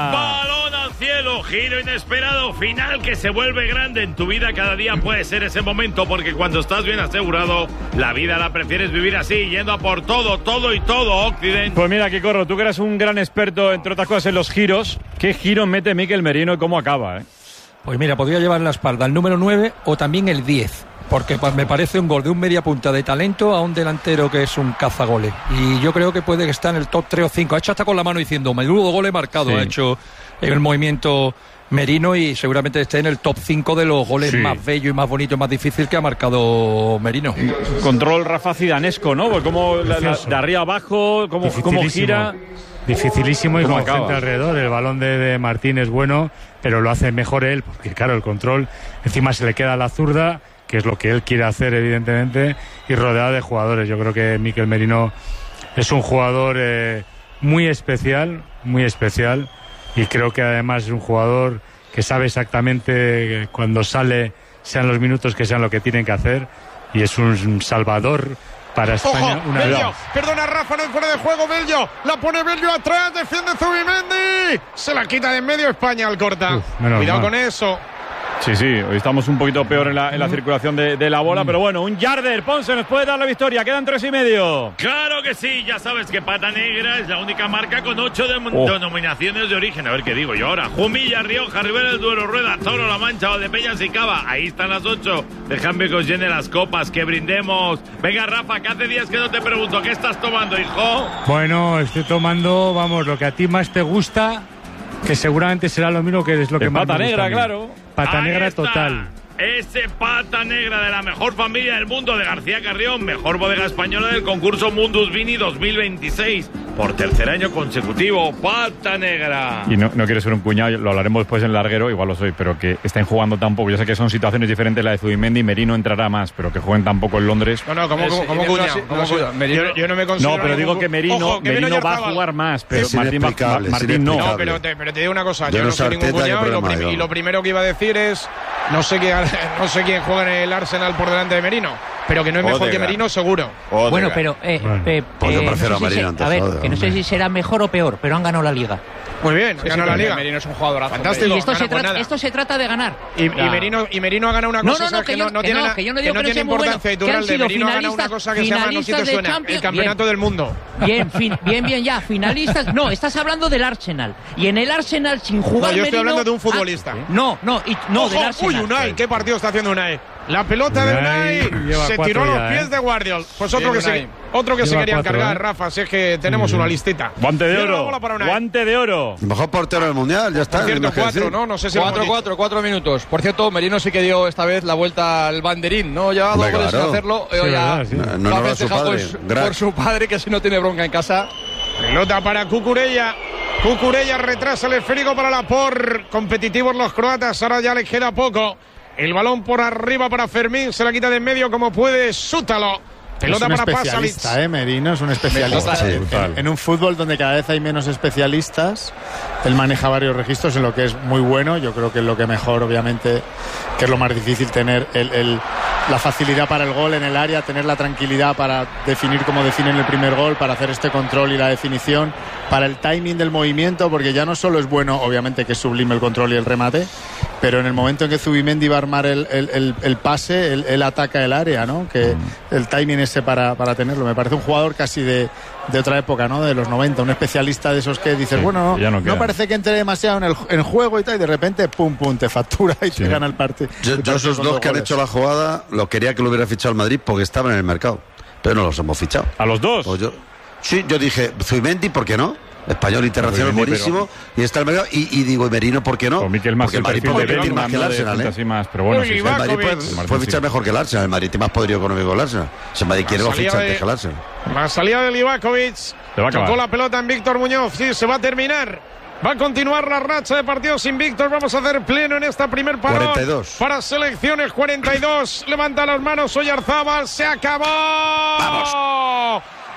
Balón al cielo, giro inesperado, final que se vuelve grande en tu vida. Cada día puede ser ese momento, porque cuando estás bien asegurado, la vida la prefieres vivir así, yendo a por todo, todo y todo, Occidente. Pues mira, Kikorro, tú que eres un gran experto, entre otras cosas, en los giros. ¿Qué giro mete Mikel Merino y cómo acaba, eh? Pues mira, podría llevar en la espalda el número nueve o también el diez. Porque pues, me parece un gol de un media punta de talento a un delantero que es un cazagoles. Y yo creo que puede que esté en el top tres o cinco. Ha hecho hasta con la mano diciendo, menudo gol he marcado. Sí. Ha hecho en el movimiento Merino y seguramente esté en el top cinco de los goles sí. más bellos y más bonitos y más difíciles que ha marcado Merino. Control Rafa Zidanesco, ¿no? Pues como la, la, de arriba abajo, cómo, cómo gira. Dificilísimo y con gente alrededor. El balón de, de Martín es bueno, pero lo hace mejor él, porque claro, el control encima se le queda a la zurda, que es lo que él quiere hacer, evidentemente, y rodeado de jugadores. Yo creo que Mikel Merino es un jugador eh, muy especial, muy especial, y creo que además es un jugador que sabe exactamente cuando sale, sean los minutos que sean lo que tienen que hacer, y es un, un salvador para España. Ojo, una Bello, vez. perdona Rafa, no es fuera de juego. Bello, la pone Bello atrás, defiende Zubimendi, se la quita de en medio España al corta. Uf, cuidado mal con eso. Sí, sí, hoy estamos un poquito peor en la, en la circulación de, de la bola, pero bueno, un yarder, Ponce nos puede dar la victoria, quedan tres y medio. Claro que sí, ya sabes que Pata Negra es la única marca con ocho de, oh. denominaciones de origen. A ver qué digo yo ahora. Jumilla, Rioja, Ribera, El Duero, Rueda, Toro, La Mancha, Valdepeñas y Cava. Ahí están las ocho. Déjame que os llene las copas, que brindemos. Venga, Rafa, que hace días que no te pregunto, ¿qué estás tomando, hijo? Bueno, estoy tomando, vamos, lo que a ti más te gusta, que seguramente será lo mismo que es lo que el más Pata me gusta Negra, claro. Pata Ahí Negra está. total. Ese Pata Negra de la mejor familia del mundo de García Carrión, mejor bodega española del concurso Mundus Vini dos mil veintiséis. Por tercer año consecutivo, Pata Negra. Y no, no quiero ser un cuñado, lo hablaremos después en larguero, igual lo soy, pero que estén jugando tan poco. Yo sé que son situaciones diferentes, la de Zubimendi, Merino entrará más, pero que jueguen tan poco en Londres. No, no, como, como, como cuñado. Como cuñado. Yo, yo no me considero. No, pero digo que Merino, Ojo, que Merino va a jugar más, pero es Martín, va, Martín no. No, pero te, pero te digo una cosa, yo, yo no, no soy ningún cuñado y lo, prim yo. y lo primero que iba a decir es, no sé quién, no sé quién juega en el Arsenal por delante de Merino, pero que no es mejor Odegaard. que Merino, seguro. Odegaard. Bueno, pero eh, Bueno, eh, pues yo eh, prefiero no sé a si Merino se- antes, a ver, joder, que no sé hombre. si será mejor o peor, pero han ganado la liga. Muy bien, Sí, ganó sí, la pero liga. Merino es un jugadorazo. Fantástico. Y esto se, Gana, pues trata, nada. esto se trata de ganar. Y, y Claro. Merino, y Merino ha ganado una No, cosa no, no, ¿sabes? que que yo- no, no que tiene, no, la- que yo no que digo no que no tiene sea muy bueno, importancia. Y que han Iturralde, sido Merino ha ganado una finalistas- cosa que se llama, no sé si te finalistas de suena, el Champions. campeonato Bien. del mundo. Bien, fin, bien, bien, ya, finalistas. No, estás hablando del Arsenal. Y en el Arsenal, sin jugar No, yo estoy Merino- hablando de un Ah, futbolista. no, no, y, no, Ojo, del Arsenal. uy, Unai, qué partido está haciendo Unai. La pelota de Unai Unai lleva se cuatro tiró a los ya, pies ¿eh? de Guardiola. Pues otro Bien, que se, Unai. otro que se Lleva quería cuatro, encargar, ¿eh? Rafa, si es que tenemos una listita. Guante de Viene la oro, bola para Unai. guante de oro. Mejor portero del mundial, ya está. Por cierto, no hay más que cuatro, decir. ¿no? No sé si lo hemos cuatro, dicho. cuatro, cuatro minutos. Por cierto, Merino sí que dio esta vez la vuelta al banderín, ¿no? Llevaba dos Hombre, goles sin claro. hacerlo. Sí, eh, ya verdad, sí. No, no, lo ha no, a su festejado padre. por, Gracias. por su padre, que si no tiene bronca en casa. Pelota para Cucurella. Cucurella retrasa el esférico para la por. Competitivos los croatas, ahora ya les queda poco. El balón por arriba para Fermín, se la quita de en medio como puede Sútalo. Pelota es un para Pasalic. especialista, ¿eh? Merino es un especialista. Sí, en, total. en un fútbol donde cada vez hay menos especialistas, él maneja varios registros en lo que es muy bueno. Yo creo que es lo que mejor, obviamente, que es lo más difícil, tener el, el, la facilidad para el gol en el área, tener la tranquilidad para definir como definen el primer gol, para hacer este control y la definición, para el timing del movimiento, porque ya no solo es bueno, obviamente, que es sublime el control y el remate, pero en el momento en que Zubimendi va a armar el, el, el, el pase, él, él ataca el área, ¿no? Que el timing ese para, para tenerlo. Me parece un jugador casi de, de otra época, ¿no? De los noventa, un especialista de esos que dices, Sí, bueno, ya no no, queda. no parece que entre demasiado en el, en el juego y tal, y de repente, pum, pum, te factura y Sí. te gana el partido. Yo, yo esos dos que han hecho la jugada, lo quería que lo hubiera fichado el Madrid porque estaban en el mercado. Pero no los hemos fichado. ¿A los dos? Pues yo, sí, yo dije, Zubimendi, ¿por qué no? Español internacional Zubimendi, buenísimo. Y está el mercado. Y, y digo, ¿y Merino, por qué no? Con Mikel más Porque el el Madrid perfil puede de competir Bellingham, más que el no de Arsenal, ¿eh? gente así más, pero bueno, Uy, sí, sí. El Madrid puede, El Madrid puede sí. fichar mejor que el Arsenal. El Madrid tiene más poderío económico que el Arsenal. Si el Madrid quiere, lo salida ficha de- antes que el Arsenal. La salida de Livakovic. Te va a acabar. Tocó la pelota en Víctor Muñoz. Sí, se va a terminar. Va a continuar la racha de partidos invictos. Vamos a hacer pleno en esta primer parón. cuarenta y dos. Para selecciones cuarenta y dos. Levanta las manos Oyarzábal. Se acabó. ¡Vamos!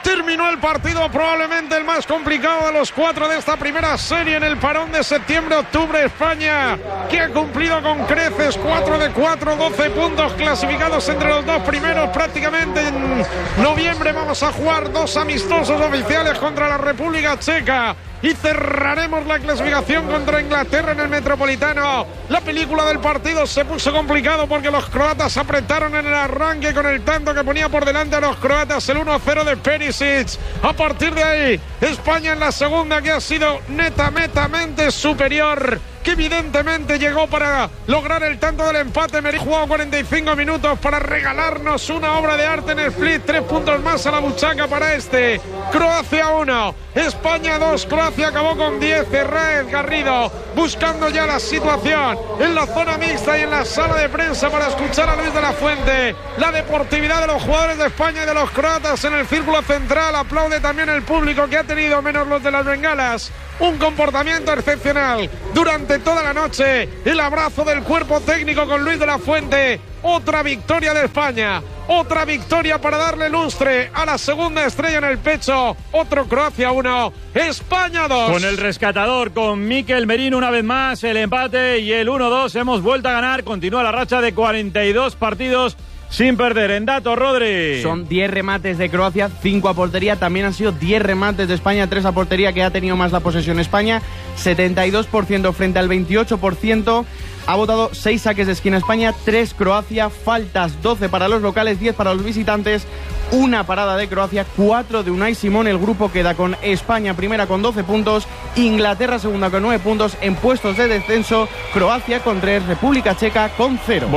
Terminó el partido, probablemente el más complicado de los cuatro de esta primera serie en el parón de septiembre-octubre. España, que ha cumplido con creces, cuatro de cuatro, doce puntos clasificados entre los dos primeros. Prácticamente en noviembre vamos a jugar dos amistosos oficiales contra la República Checa. Y cerraremos la clasificación contra Inglaterra en el Metropolitano. La película del partido se puso complicado porque los croatas apretaron en el arranque con el tanto que ponía por delante a los croatas el uno a cero de Perisic. A partir de ahí, España en la segunda, que ha sido netamente superior, que evidentemente llegó para lograr el tanto del empate. Me he jugado cuarenta y cinco minutos para regalarnos una obra de arte en el split. Tres puntos más a la buchaca para este. Croacia uno, España dos. Croacia acabó con diez. Raed Garrido buscando ya la situación en la zona mixta y en la sala de prensa para escuchar a Luis de la Fuente. La deportividad de los jugadores de España y de los croatas en el círculo central. Aplaude también el público, que ha tenido, menos los de las bengalas, un comportamiento excepcional durante toda la noche. El abrazo del cuerpo técnico con Luis de la Fuente. Otra victoria de España, otra victoria para darle lustre a la segunda estrella en el pecho. Otro Croacia uno, España dos. Con el rescatador, con Mikel Merino una vez más, el empate y el uno dos. Hemos vuelto a ganar. Continúa la racha de cuarenta y dos partidos sin perder. En datos, Rodri. Son diez remates de Croacia, cinco a portería. También han sido diez remates de España, tres a portería, que ha tenido más la posesión España. setenta y dos por ciento frente al veintiocho por ciento. Ha votado seis saques de esquina España, tres Croacia. Faltas doce para los locales, diez para los visitantes. Una parada de Croacia, cuatro de Unai Simón. El grupo queda con España primera con doce puntos, Inglaterra segunda con nueve puntos. En puestos de descenso, Croacia con tres, República Checa con cero.